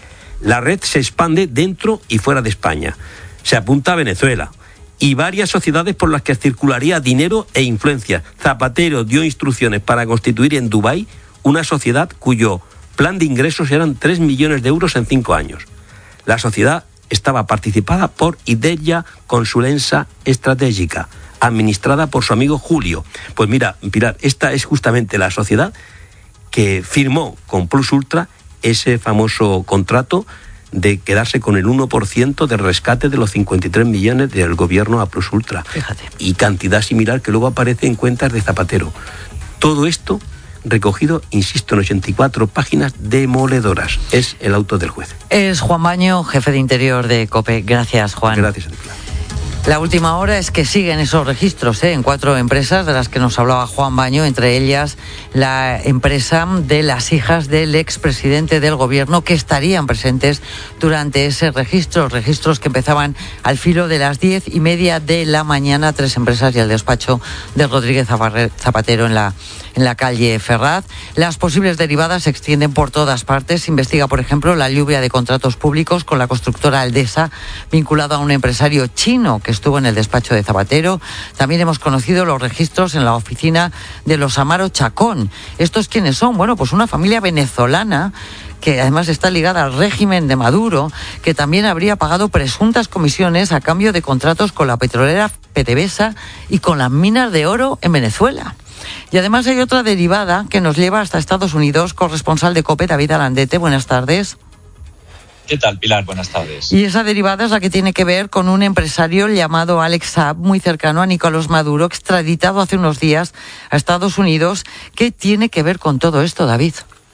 La red se expande dentro y fuera de España. Se apunta a Venezuela y varias sociedades por las que circularía dinero e influencia. Zapatero dio instrucciones para constituir en Dubái una sociedad cuyo plan de ingresos eran 3 millones de euros en 5 años. La sociedad estaba participada por Ideya Consulenza Estratégica, administrada por su amigo Julio. Pues mira, Pilar, esta es justamente la sociedad que firmó con Plus Ultra ese famoso contrato de quedarse con el 1% del rescate de los 53 millones del gobierno a Plus Ultra. Fíjate. Y cantidad similar que luego aparece en cuentas de Zapatero. Todo esto recogido, insisto, en 84 páginas demoledoras. Es el auto del juez. Es Juan Baño, jefe de Interior de COPE. Gracias, Juan. Gracias a ti, Pilar. La última hora es que siguen esos registros en 4 empresas de las que nos hablaba Juan Baño, entre ellas la empresa de las hijas del expresidente del Gobierno, que estarían presentes durante ese registro. Registros que empezaban al filo de las 10:30 de la mañana. 3 empresas y el despacho de Rodríguez Zapatero en la calle Ferraz. Las posibles derivadas se extienden por todas partes. Se investiga, por ejemplo, la lluvia de contratos públicos con la constructora Aldesa, vinculado a un empresario chino que estuvo en el despacho de Zapatero. También hemos conocido los registros en la oficina de los Amaro Chacón. ¿Estos quiénes son? Bueno, pues una familia venezolana que además está ligada al régimen de Maduro, que también habría pagado presuntas comisiones a cambio de contratos con la petrolera PDVSA y con las minas de oro en Venezuela. Y además hay otra derivada que nos lleva hasta Estados Unidos. Corresponsal de COPE, David Alandete, buenas tardes. ¿Qué tal, Pilar? Buenas tardes. Y esa derivada es la que tiene que ver con un empresario llamado Alex Saab, muy cercano a Nicolás Maduro, extraditado hace unos días a Estados Unidos. ¿Qué tiene que ver con todo esto, David?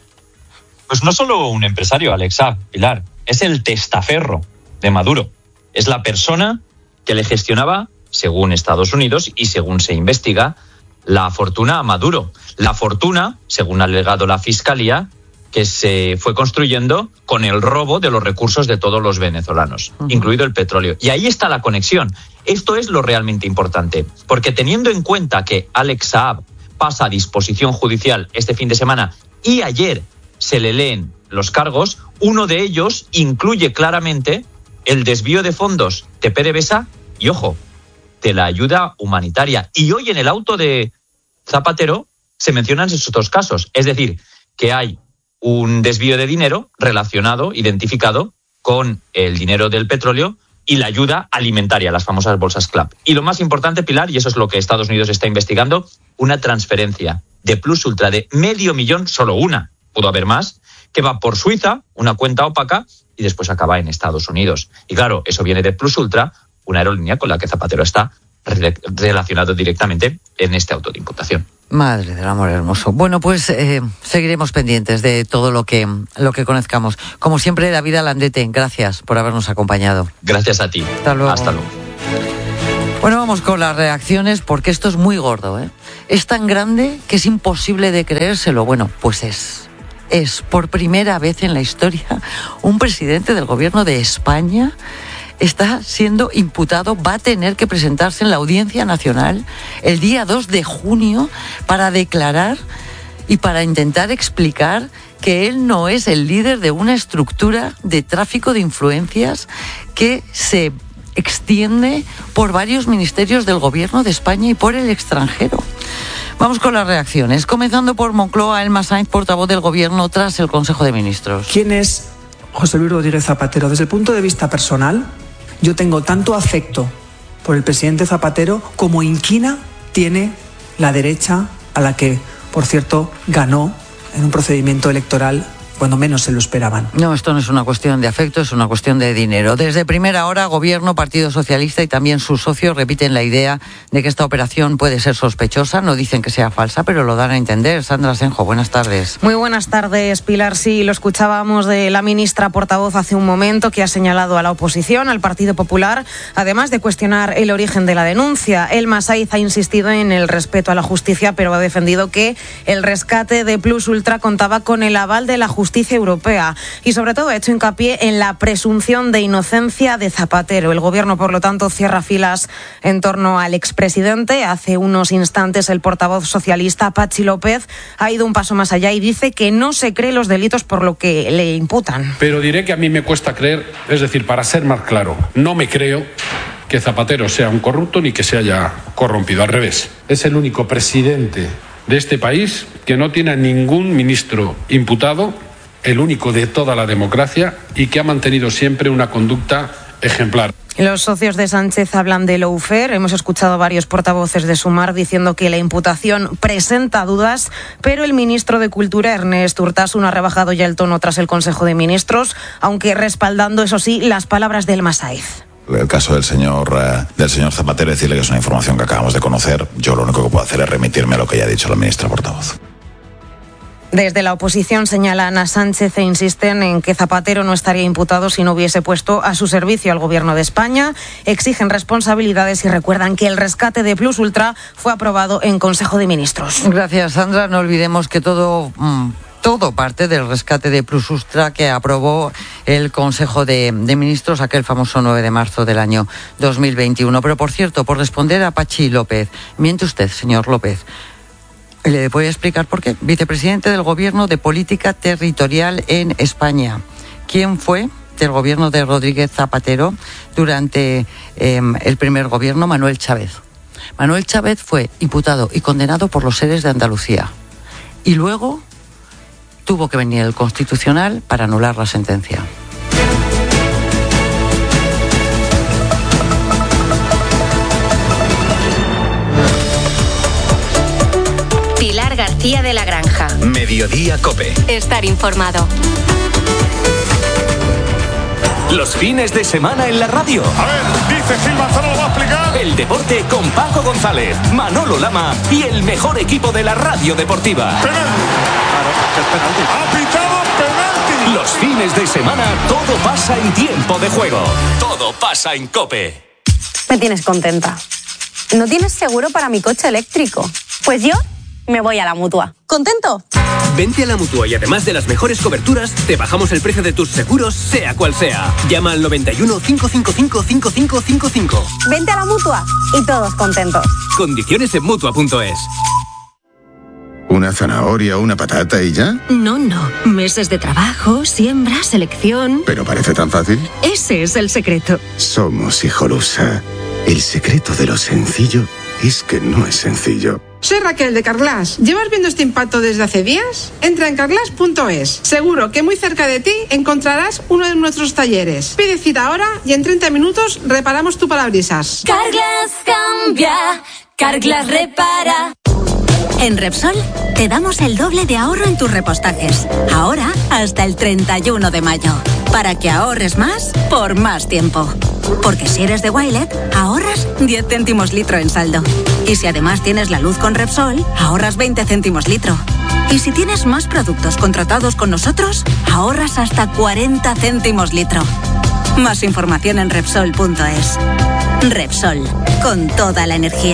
Pues no solo un empresario, Alex Saab, Pilar, es el testaferro de Maduro. Es la persona que le gestionaba, según Estados Unidos y según se investiga, la fortuna a Maduro. La fortuna, según ha alegado la Fiscalía, que se fue construyendo con el robo de los recursos de todos los venezolanos, incluido el petróleo. Y ahí está la conexión. Esto es lo realmente importante, porque teniendo en cuenta que Alex Saab pasa a disposición judicial este fin de semana y ayer se le leen los cargos, uno de ellos incluye claramente el desvío de fondos de PDVSA y, ojo, de la ayuda humanitaria. Y hoy en el auto de Zapatero se mencionan esos 2 casos. Es decir, que hay un desvío de dinero relacionado, identificado con el dinero del petróleo y la ayuda alimentaria, las famosas bolsas CLAP. Y lo más importante, Pilar, y eso es lo que Estados Unidos está investigando, una transferencia de Plus Ultra de $500,000, solo una, pudo haber más, que va por Suiza, una cuenta opaca, y después acaba en Estados Unidos. Y claro, eso viene de Plus Ultra, una aerolínea con la que Zapatero está relacionado directamente en este auto de imputación. Madre del amor hermoso. Bueno, pues seguiremos pendientes de todo lo que conozcamos. Como siempre, David Alandete, gracias por habernos acompañado. Gracias a ti. Hasta luego. Hasta luego. Bueno, vamos con las reacciones, porque esto es muy gordo, ¿eh? Es tan grande que es imposible de creérselo. Bueno, pues es por primera vez en la historia un presidente del gobierno de España está siendo imputado, va a tener que presentarse en la Audiencia Nacional el día 2 de junio para declarar y para intentar explicar que él no es el líder de una estructura de tráfico de influencias que se extiende por varios ministerios del gobierno de España y por el extranjero. Vamos con las reacciones, comenzando por Moncloa. Elma Sainz, portavoz del gobierno tras el Consejo de Ministros. ¿Quién es José Luis Rodríguez Zapatero? Desde el punto de vista personal, yo tengo tanto afecto por el presidente Zapatero como inquina tiene la derecha, a la que, por cierto, ganó en un procedimiento electoral cuando menos se lo esperaban. No, esto no es una cuestión de afecto, es una cuestión de dinero. Desde primera hora, Gobierno, Partido Socialista y también sus socios repiten la idea de que esta operación puede ser sospechosa. No dicen que sea falsa, pero lo dan a entender. Sandra Senjo, buenas tardes. Muy buenas tardes, Pilar. Sí, lo escuchábamos de la ministra portavoz hace un momento, que ha señalado a la oposición, al Partido Popular, además de cuestionar el origen de la denuncia. Elma Sainz ha insistido en el respeto a la justicia, pero ha defendido que el rescate de Plus Ultra contaba con el aval de la justicia europea y sobre todo ha hecho hincapié en la presunción de inocencia de Zapatero. El gobierno, por lo tanto, cierra filas en torno al expresidente. Hace unos instantes el portavoz socialista, Patxi López, ha ido un paso más allá y dice que no se cree los delitos por lo que le imputan. Pero diré que a mí me cuesta creer, es decir, para ser más claro, no me creo que Zapatero sea un corrupto ni que se haya corrompido. Al revés, es el único presidente de este país que no tiene a ningún ministro imputado, el único de toda la democracia, y que ha mantenido siempre una conducta ejemplar. Los socios de Sánchez hablan de lawfare. Hemos escuchado varios portavoces de Sumar diciendo que la imputación presenta dudas, pero el ministro de Cultura, Ernest Urtasun, ha rebajado ya el tono tras el Consejo de Ministros, aunque respaldando, eso sí, las palabras de Elma Sainz. El caso del señor Zapatero, decirle que es una información que acabamos de conocer. Yo lo único que puedo hacer es remitirme a lo que ya ha dicho la ministra portavoz. Desde la oposición señalan a Sánchez e insisten en que Zapatero no estaría imputado si no hubiese puesto a su servicio al gobierno de España. Exigen responsabilidades y recuerdan que el rescate de Plus Ultra fue aprobado en Consejo de Ministros. Gracias, Sandra. No olvidemos que todo parte del rescate de Plus Ultra que aprobó el Consejo de Ministros aquel famoso 9 de marzo del año 2021. Pero, por cierto, por responder a Patxi López, miente usted, señor López. Le voy a explicar por qué. Vicepresidente del Gobierno de Política Territorial en España. ¿Quién fue del gobierno de Rodríguez Zapatero durante el primer gobierno? Manuel Chávez. Manuel Chávez fue imputado y condenado por los seres de Andalucía. Y luego tuvo que venir el Constitucional para anular la sentencia. Pilar García de la Granja. Mediodía COPE. Estar informado. Los fines de semana en la radio. A ver, dice Gil Manzano, lo va a explicar. El deporte con Paco González, Manolo Lama y el mejor equipo de la radio deportiva. Penalti. Ha pitado penalti. Los fines de semana todo pasa en tiempo de juego. Todo pasa en COPE. Me tienes contenta. ¿No tienes seguro para mi coche eléctrico? Pues yo me voy a la Mutua. ¿Contento? Vente a la Mutua y además de las mejores coberturas, te bajamos el precio de tus seguros, sea cual sea. Llama al 91 555 5555. Vente a la Mutua y todos contentos. Condiciones en Mutua.es. ¿Una zanahoria o una patata y ya? No. Meses de trabajo, siembra, selección. ¿Pero parece tan fácil? Ese es el secreto. Somos Hijolusa. El secreto de lo sencillo Es que no es sencillo. Soy Raquel de Carglass. ¿Llevas viendo este impacto desde hace días? Entra en carglass.es. Seguro que muy cerca de ti encontrarás uno de nuestros talleres. Pide cita ahora y en 30 minutos reparamos tu parabrisas. Carglass cambia, Carglass repara. En Repsol te damos el doble de ahorro en tus repostajes. Ahora hasta el 31 de mayo. Para que ahorres más por más tiempo. Porque si eres de Wilet, ahorras 10 céntimos litro en saldo. Y si además tienes la luz con Repsol, ahorras 20 céntimos litro. Y si tienes más productos contratados con nosotros, ahorras hasta 40 céntimos litro. Más información en Repsol.es. Repsol, con toda la energía.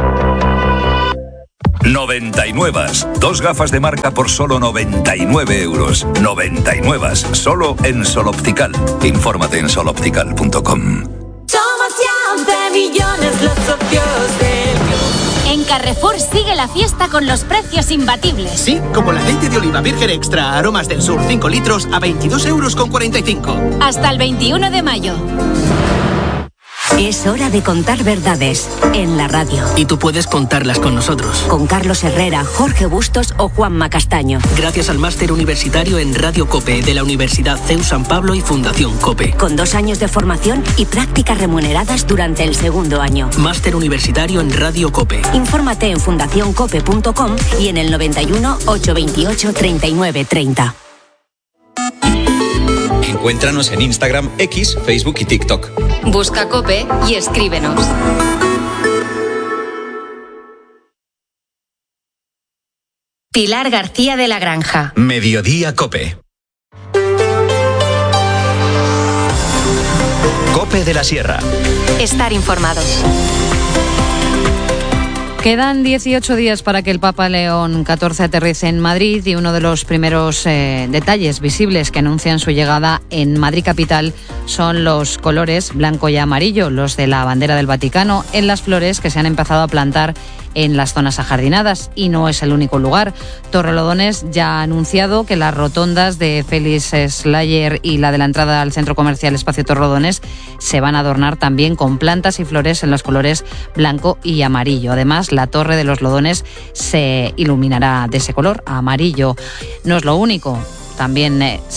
99. 2 gafas de marca por solo 99 euros. 99. Solo en Sol Optical. Infórmate en soloptical.com. Somos ya de millones los socios del... En Carrefour sigue la fiesta con los precios imbatibles. Sí, como el aceite de oliva virgen extra Aromas del Sur 5 litros a 22,45 euros. Hasta el 21 de mayo. Es hora de contar verdades en la radio. Y tú puedes contarlas con nosotros. Con Carlos Herrera, Jorge Bustos o Juanma Castaño. Gracias al máster universitario en Radio COPE de la Universidad CEU San Pablo y Fundación COPE. Con 2 años de formación y prácticas remuneradas durante el segundo año. Máster universitario en Radio COPE. Infórmate en fundacioncope.com y en el 91 828 39 30. Encuéntranos en Instagram, X, Facebook y TikTok. Busca COPE y escríbenos. Pilar García de la Granja. Mediodía COPE. COPE de la Sierra. Estar informados. Quedan 18 días para que el Papa León XIV aterrice en Madrid y uno de los primeros detalles visibles que anuncian su llegada en Madrid capital son los colores blanco y amarillo, los de la bandera del Vaticano, en las flores que se han empezado a plantar en las zonas ajardinadas. Y no es el único lugar. Torrelodones ya ha anunciado que las rotondas de Félix Slayer y la de la entrada al centro comercial Espacio Torrelodones se van a adornar también con plantas y flores en los colores blanco y amarillo. Además, la Torre de los Lodones se iluminará de ese color, amarillo. No es lo único. También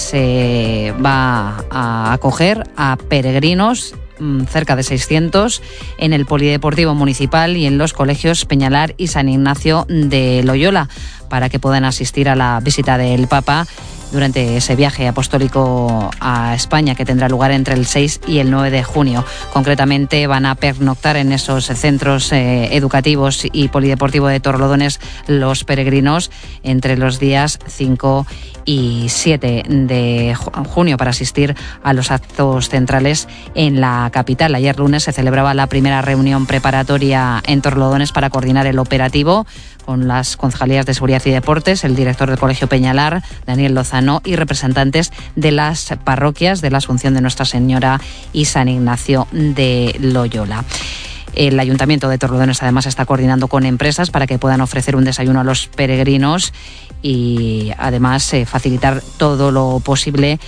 se va a acoger a peregrinos, cerca de 600, en el Polideportivo Municipal y en los colegios Peñalar y San Ignacio de Loyola, para que puedan asistir a la visita del Papa durante ese viaje apostólico a España que tendrá lugar entre el 6 y el 9 de junio. Concretamente van a pernoctar en esos centros educativos y polideportivo de Torrelodones los peregrinos entre los días 5 y 7 de junio para asistir a los actos centrales en la capital. Ayer lunes se celebraba la primera reunión preparatoria en Torrelodones para coordinar el operativo con las concejalías de Seguridad y Deportes, el director del Colegio Peñalar, Daniel Lozano, y representantes de las parroquias de la Asunción de Nuestra Señora y San Ignacio de Loyola. El Ayuntamiento de Torrelodones además está coordinando con empresas para que puedan ofrecer un desayuno a los peregrinos y además facilitar todo lo posible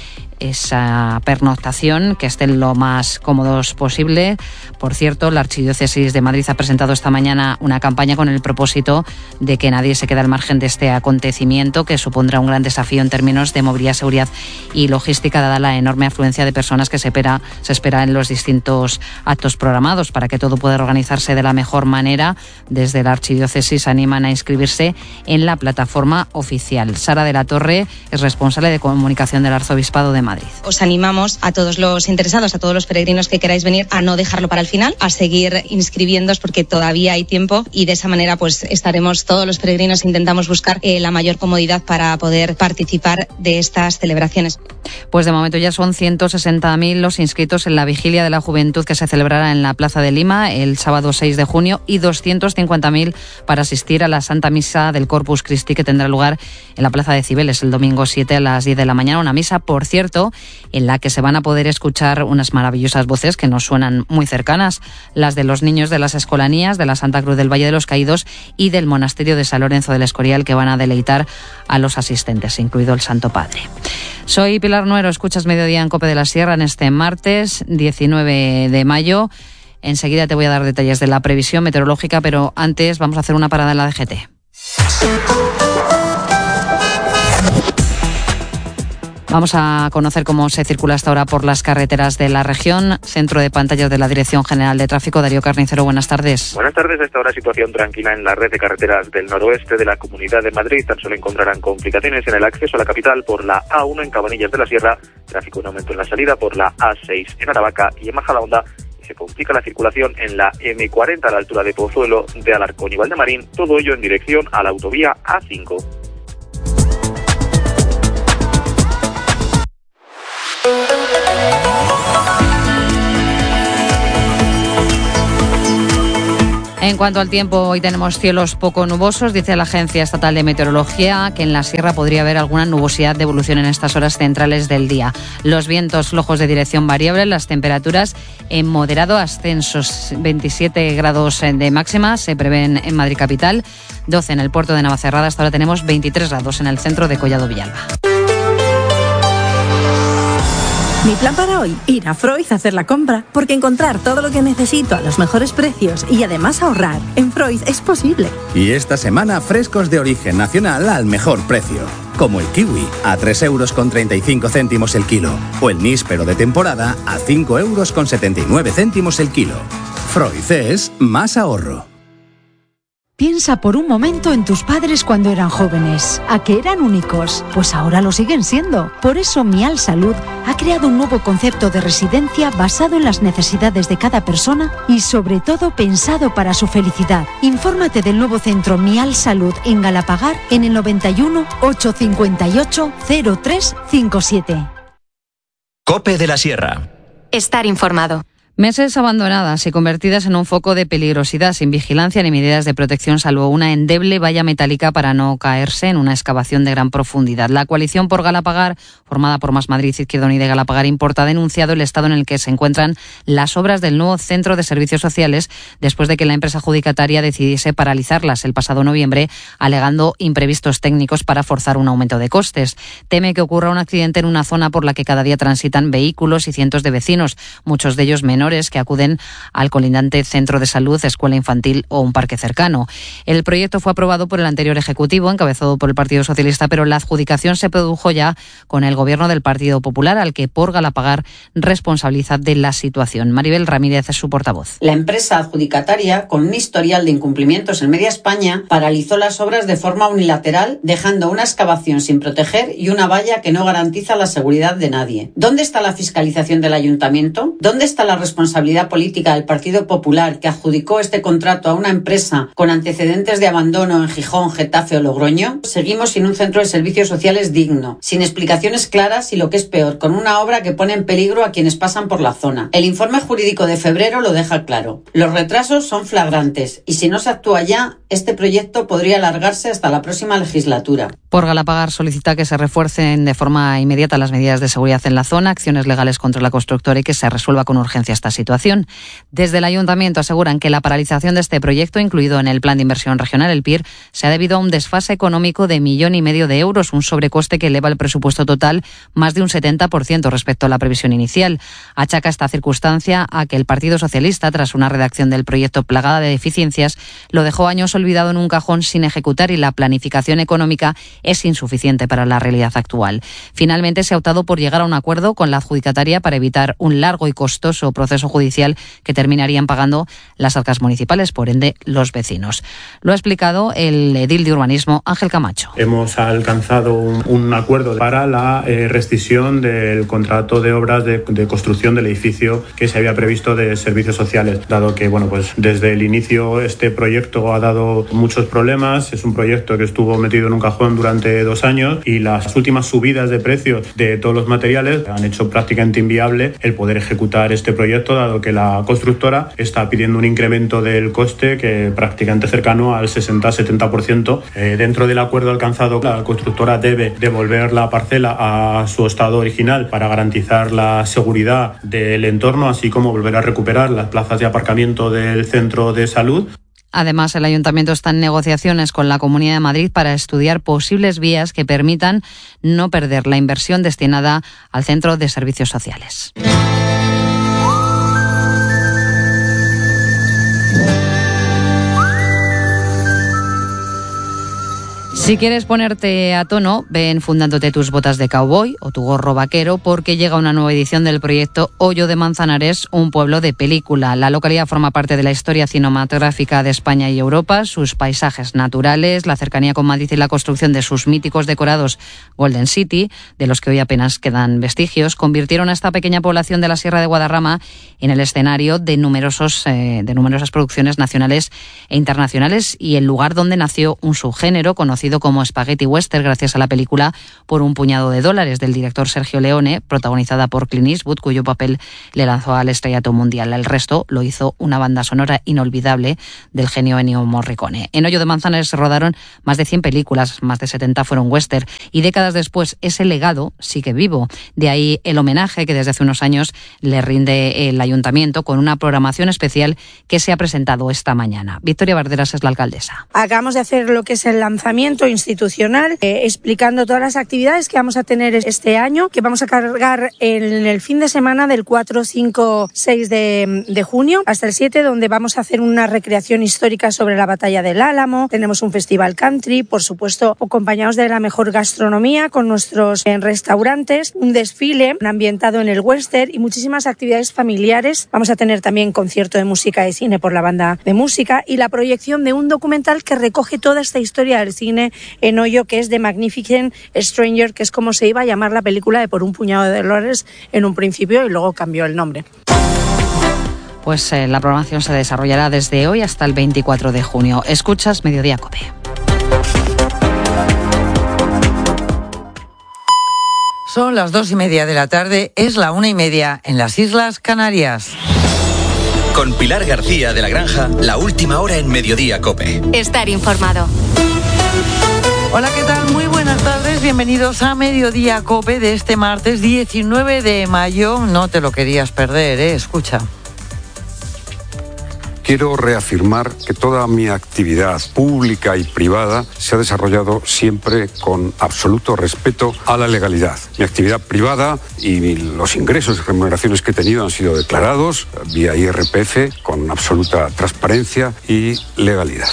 esa pernoctación, que estén lo más cómodos posible. Por cierto, la Archidiócesis de Madrid ha presentado esta mañana una campaña con el propósito de que nadie se quede al margen de este acontecimiento, que supondrá un gran desafío en términos de movilidad, seguridad y logística, dada la enorme afluencia de personas que se espera en los distintos actos programados. Para que todo pueda organizarse de la mejor manera, desde la Archidiócesis animan a inscribirse en la plataforma oficial. Sara de la Torre es responsable de comunicación del Arzobispado de Madrid. Os animamos a todos los interesados, a todos los peregrinos que queráis venir, a no dejarlo para el final, a seguir inscribiéndoos porque todavía hay tiempo, y de esa manera pues estaremos todos los peregrinos, intentamos buscar la mayor comodidad para poder participar de estas celebraciones. Pues de momento ya son 160.000 los inscritos en la Vigilia de la Juventud que se celebrará en la Plaza de Lima el sábado 6 de junio y 250.000 para asistir a la Santa Misa del Corpus Christi, que tendrá lugar en la Plaza de Cibeles el domingo 7 a las 10 de la mañana. Una misa, por cierto, en la que se van a poder escuchar unas maravillosas voces que nos suenan muy cercanas, las de los niños de las escolanías de la Santa Cruz del Valle de los Caídos y del Monasterio de San Lorenzo del Escorial, que van a deleitar a los asistentes, incluido el Santo Padre. Soy Pilar Nuero, escuchas Mediodía en COPE de la Sierra en este martes 19 de mayo. Enseguida te voy a dar detalles de la previsión meteorológica, pero antes vamos a hacer una parada en la DGT. Vamos a conocer cómo se circula hasta ahora por las carreteras de la región. Centro de pantallas de la Dirección General de Tráfico, Darío Carnicero, buenas tardes. Buenas tardes. Hasta ahora situación tranquila en la red de carreteras del noroeste de la Comunidad de Madrid. Tan solo encontrarán complicaciones en el acceso a la capital por la A1 en Cabanillas de la Sierra, tráfico en aumento en la salida por la A6 en Aravaca y en Majadahonda. Se complica la circulación en la M40 a la altura de Pozuelo, de Alarcón y Valdemarín, todo ello en dirección a la autovía A5. En cuanto al tiempo, hoy tenemos cielos poco nubosos. Dice la Agencia Estatal de Meteorología que en la sierra podría haber alguna nubosidad de evolución en estas horas centrales del día. Los vientos flojos de dirección variable, las temperaturas en moderado ascenso. 27 grados de máxima se prevén en Madrid capital, 12 en el puerto de Navacerrada. Hasta ahora tenemos 23 grados en el centro de Collado Villalba. Mi plan para hoy, ir a Freud a hacer la compra, porque encontrar todo lo que necesito a los mejores precios y además ahorrar en Freud es posible. Y esta semana frescos de origen nacional al mejor precio, como el kiwi a 3,35 € el kilo o el níspero de temporada a 5,79 € el kilo. Freud es más ahorro. Piensa por un momento en tus padres cuando eran jóvenes. ¿A que eran únicos? Pues ahora lo siguen siendo. Por eso Mial Salud ha creado un nuevo concepto de residencia basado en las necesidades de cada persona y sobre todo pensado para su felicidad. Infórmate del nuevo centro Mial Salud en Galapagar en el 91 858 0357. COPE de la Sierra. Estar informado. Meses abandonadas y convertidas en un foco de peligrosidad, sin vigilancia ni medidas de protección, salvo una endeble valla metálica para no caerse en una excavación de gran profundidad. La coalición por Galapagar, formada por Más Madrid, Izquierda Unida y Galapagar Importa, ha denunciado el estado en el que se encuentran las obras del nuevo Centro de Servicios Sociales después de que la empresa adjudicataria decidiese paralizarlas el pasado noviembre, alegando imprevistos técnicos para forzar un aumento de costes. Teme que ocurra un accidente en una zona por la que cada día transitan vehículos y cientos de vecinos, muchos de ellos menores, que acuden al colindante centro de salud, escuela infantil o un parque cercano. El proyecto fue aprobado por el anterior Ejecutivo, encabezado por el Partido Socialista, pero la adjudicación se produjo ya con el gobierno del Partido Popular, al que por Galapagar responsabiliza de la situación. Maribel Ramírez es su portavoz. La empresa adjudicataria, con un historial de incumplimientos en media España, paralizó las obras de forma unilateral, dejando una excavación sin proteger y una valla que no garantiza la seguridad de nadie. ¿Dónde está la fiscalización del ayuntamiento? ¿Dónde está la responsabilidad política del Partido Popular, que adjudicó este contrato a una empresa con antecedentes de abandono en Gijón, Getafe o Logroño? Seguimos sin un centro de servicios sociales digno, sin explicaciones claras y, lo que es peor, con una obra que pone en peligro a quienes pasan por la zona. El informe jurídico de febrero lo deja claro. Los retrasos son flagrantes y si no se actúa ya, este proyecto podría alargarse hasta la próxima legislatura. Por Galapagar solicita que se refuercen de forma inmediata las medidas de seguridad en la zona, acciones legales contra la constructora y que se resuelva con urgencia esta situación. Desde el Ayuntamiento aseguran que la paralización de este proyecto, incluido en el Plan de Inversión Regional, el PIR, se ha debido a un desfase económico de 1,5 millones de euros, un sobrecoste que eleva el presupuesto total más de un 70% respecto a la previsión inicial. Achaca esta circunstancia a que el Partido Socialista, tras una redacción del proyecto plagada de deficiencias, lo dejó años olvidado en un cajón sin ejecutar y la planificación económica es insuficiente para la realidad actual. Finalmente se ha optado por llegar a un acuerdo con la adjudicataria para evitar un largo y costoso proceso judicial que terminarían pagando las arcas municipales, por ende los vecinos. Lo ha explicado el edil de urbanismo Ángel Camacho. Hemos alcanzado un acuerdo para la rescisión del contrato de obras de construcción del edificio que se había previsto de servicios sociales, dado que desde el inicio este proyecto ha dado muchos problemas. Es un proyecto que estuvo metido en un cajón durante 2 años y las últimas subidas de precios de todos los materiales han hecho prácticamente inviable el poder ejecutar este proyecto, dado que la constructora está pidiendo un incremento del coste que prácticamente cercano al 60-70%. Dentro del acuerdo alcanzado, la constructora debe devolver la parcela a su estado original para garantizar la seguridad del entorno, así como volver a recuperar las plazas de aparcamiento del centro de salud. Además, el Ayuntamiento está en negociaciones con la Comunidad de Madrid para estudiar posibles vías que permitan no perder la inversión destinada al Centro de Servicios Sociales. Si quieres ponerte a tono, ven fundándote tus botas de cowboy o tu gorro vaquero, porque llega una nueva edición del proyecto Hoyo de Manzanares, un pueblo de película. La localidad forma parte de la historia cinematográfica de España y Europa. Sus paisajes naturales, la cercanía con Madrid y la construcción de sus míticos decorados Golden City, de los que hoy apenas quedan vestigios, convirtieron a esta pequeña población de la Sierra de Guadarrama en el escenario de numerosas producciones nacionales e internacionales y el lugar donde nació un subgénero conocido como Spaghetti Western, gracias a la película Por un puñado de dólares del director Sergio Leone, protagonizada por Clint Eastwood, cuyo papel le lanzó al estrellato mundial. El resto lo hizo una banda sonora inolvidable del genio Ennio Morricone. En Hoyo de Manzanares se rodaron más de 100 películas, más de 70 fueron western, y décadas después ese legado sigue vivo. De ahí el homenaje que desde hace unos años le rinde el ayuntamiento con una programación especial que se ha presentado esta mañana. Victoria Barderas es la alcaldesa. Acabamos de hacer lo que es el lanzamiento institucional, explicando todas las actividades que vamos a tener este año, que vamos a cargar en el fin de semana del 4, 5, 6 de junio hasta el 7, donde vamos a hacer una recreación histórica sobre la batalla del Álamo. Tenemos un festival country, por supuesto, acompañados de la mejor gastronomía con nuestros restaurantes, un desfile ambientado en el western y muchísimas actividades familiares. Vamos a tener también concierto de música y cine por la banda de música y la proyección de un documental que recoge toda esta historia del cine en Hoyo, que es The Magnificent Stranger, que es como se iba a llamar la película de Por un puñado de dólares en un principio y luego cambió el nombre. Pues la programación se desarrollará desde hoy hasta el 24 de junio. Escuchas Mediodía COPE. Son las 2:30 de la tarde, es la 1:30 en las Islas Canarias. Con Pilar García de la Granja, la última hora en Mediodía COPE. Estar informado. Hola, ¿qué tal? Muy buenas tardes, bienvenidos a Mediodía COPE de este martes 19 de mayo. No te lo querías perder, escucha. Quiero reafirmar que toda mi actividad pública y privada se ha desarrollado siempre con absoluto respeto a la legalidad. Mi actividad privada y los ingresos y remuneraciones que he tenido han sido declarados vía IRPF con absoluta transparencia y legalidad.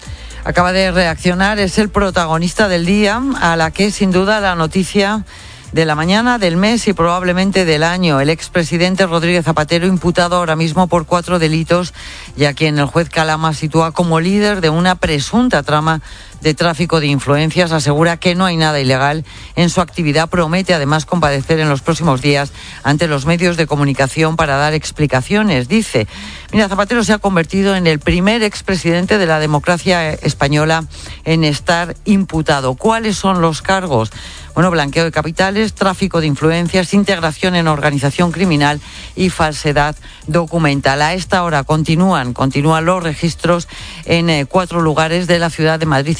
Acaba de reaccionar, es el protagonista del día, a la que sin duda la noticia de la mañana, del mes y probablemente del año. El expresidente Rodríguez Zapatero, imputado ahora mismo por 4 delitos, y a quien el juez Calama sitúa como líder de una presunta trama de tráfico de influencias, asegura que no hay nada ilegal en su actividad. Promete además comparecer en los próximos días ante los medios de comunicación para dar explicaciones. Dice, mira, Zapatero se ha convertido en el primer expresidente de la democracia española en estar imputado. ¿Cuáles son los cargos? Bueno, blanqueo de capitales, tráfico de influencias, integración en organización criminal y falsedad documental. A esta hora continúan los registros en 4 lugares de la ciudad de Madrid,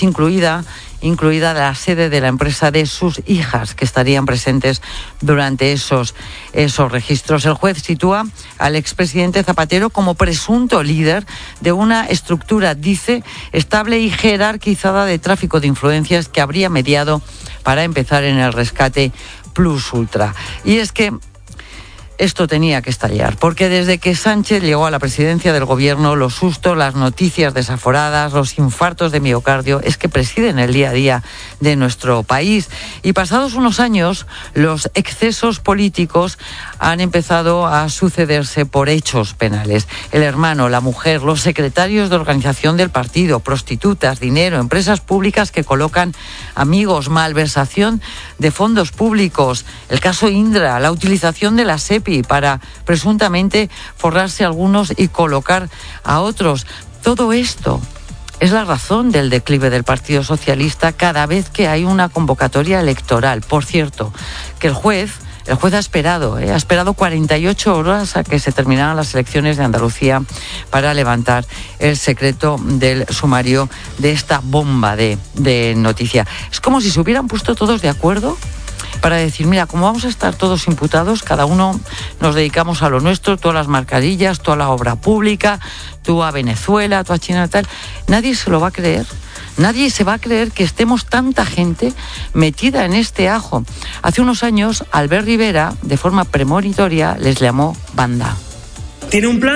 incluida la sede de la empresa de sus hijas, que estarían presentes durante esos registros. El juez sitúa al expresidente Zapatero como presunto líder de una estructura, dice, estable y jerarquizada de tráfico de influencias que habría mediado para empezar en el rescate Plus Ultra. Y es que esto tenía que estallar, porque desde que Sánchez llegó a la presidencia del gobierno, los sustos, las noticias desaforadas, los infartos de miocardio, es que presiden el día a día de nuestro país. Y pasados unos años, los excesos políticos han empezado a sucederse por hechos penales. El hermano, la mujer, los secretarios de organización del partido, prostitutas, dinero, empresas públicas que colocan amigos, malversación de fondos públicos, el caso Indra, la utilización de la SEPI para presuntamente forrarse a algunos y colocar a otros. Todo esto es la razón del declive del Partido Socialista cada vez que hay una convocatoria electoral. Por cierto, que el juez ha esperado 48 horas a que se terminaran las elecciones de Andalucía para levantar el secreto del sumario de esta bomba de noticia. Es como si se hubieran puesto todos de acuerdo para decir, mira, como vamos a estar todos imputados, cada uno nos dedicamos a lo nuestro, tú a las mascarillas, tú a la obra pública, tú a Venezuela, tú a China, tal. Nadie se lo va a creer. Nadie se va a creer que estemos tanta gente metida en este ajo. Hace unos años, Albert Rivera, de forma premonitoria, les llamó banda. Tiene un plan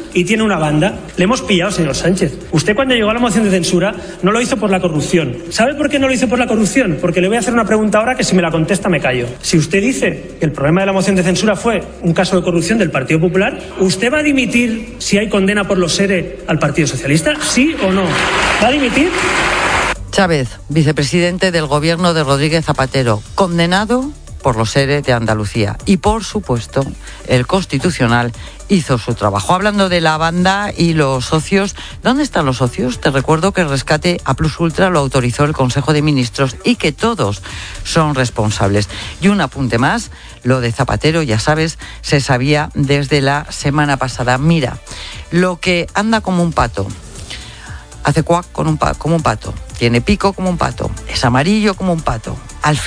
y tiene una banda. Le hemos pillado, señor Sánchez. Usted cuando llegó a la moción de censura no lo hizo por la corrupción. ¿Sabe por qué no lo hizo por la corrupción? Porque le voy a hacer una pregunta ahora que si me la contesta me callo. Si usted dice que el problema de la moción de censura fue un caso de corrupción del Partido Popular, ¿usted va a dimitir si hay condena por los ERE al Partido Socialista? ¿Sí o no? ¿Va a dimitir? Chávez, vicepresidente del gobierno de Rodríguez Zapatero, condenado por los ERE de Andalucía. Y, por supuesto, el Constitucional hizo su trabajo. Hablando de la banda y los socios, ¿dónde están los socios? Te recuerdo que el rescate a Plus Ultra lo autorizó el Consejo de Ministros y que todos son responsables. Y un apunte más, lo de Zapatero, ya sabes, se sabía desde la semana pasada. Mira, lo que anda como un pato, hace cuac como un pato, tiene pico como un pato, es amarillo como un pato. Al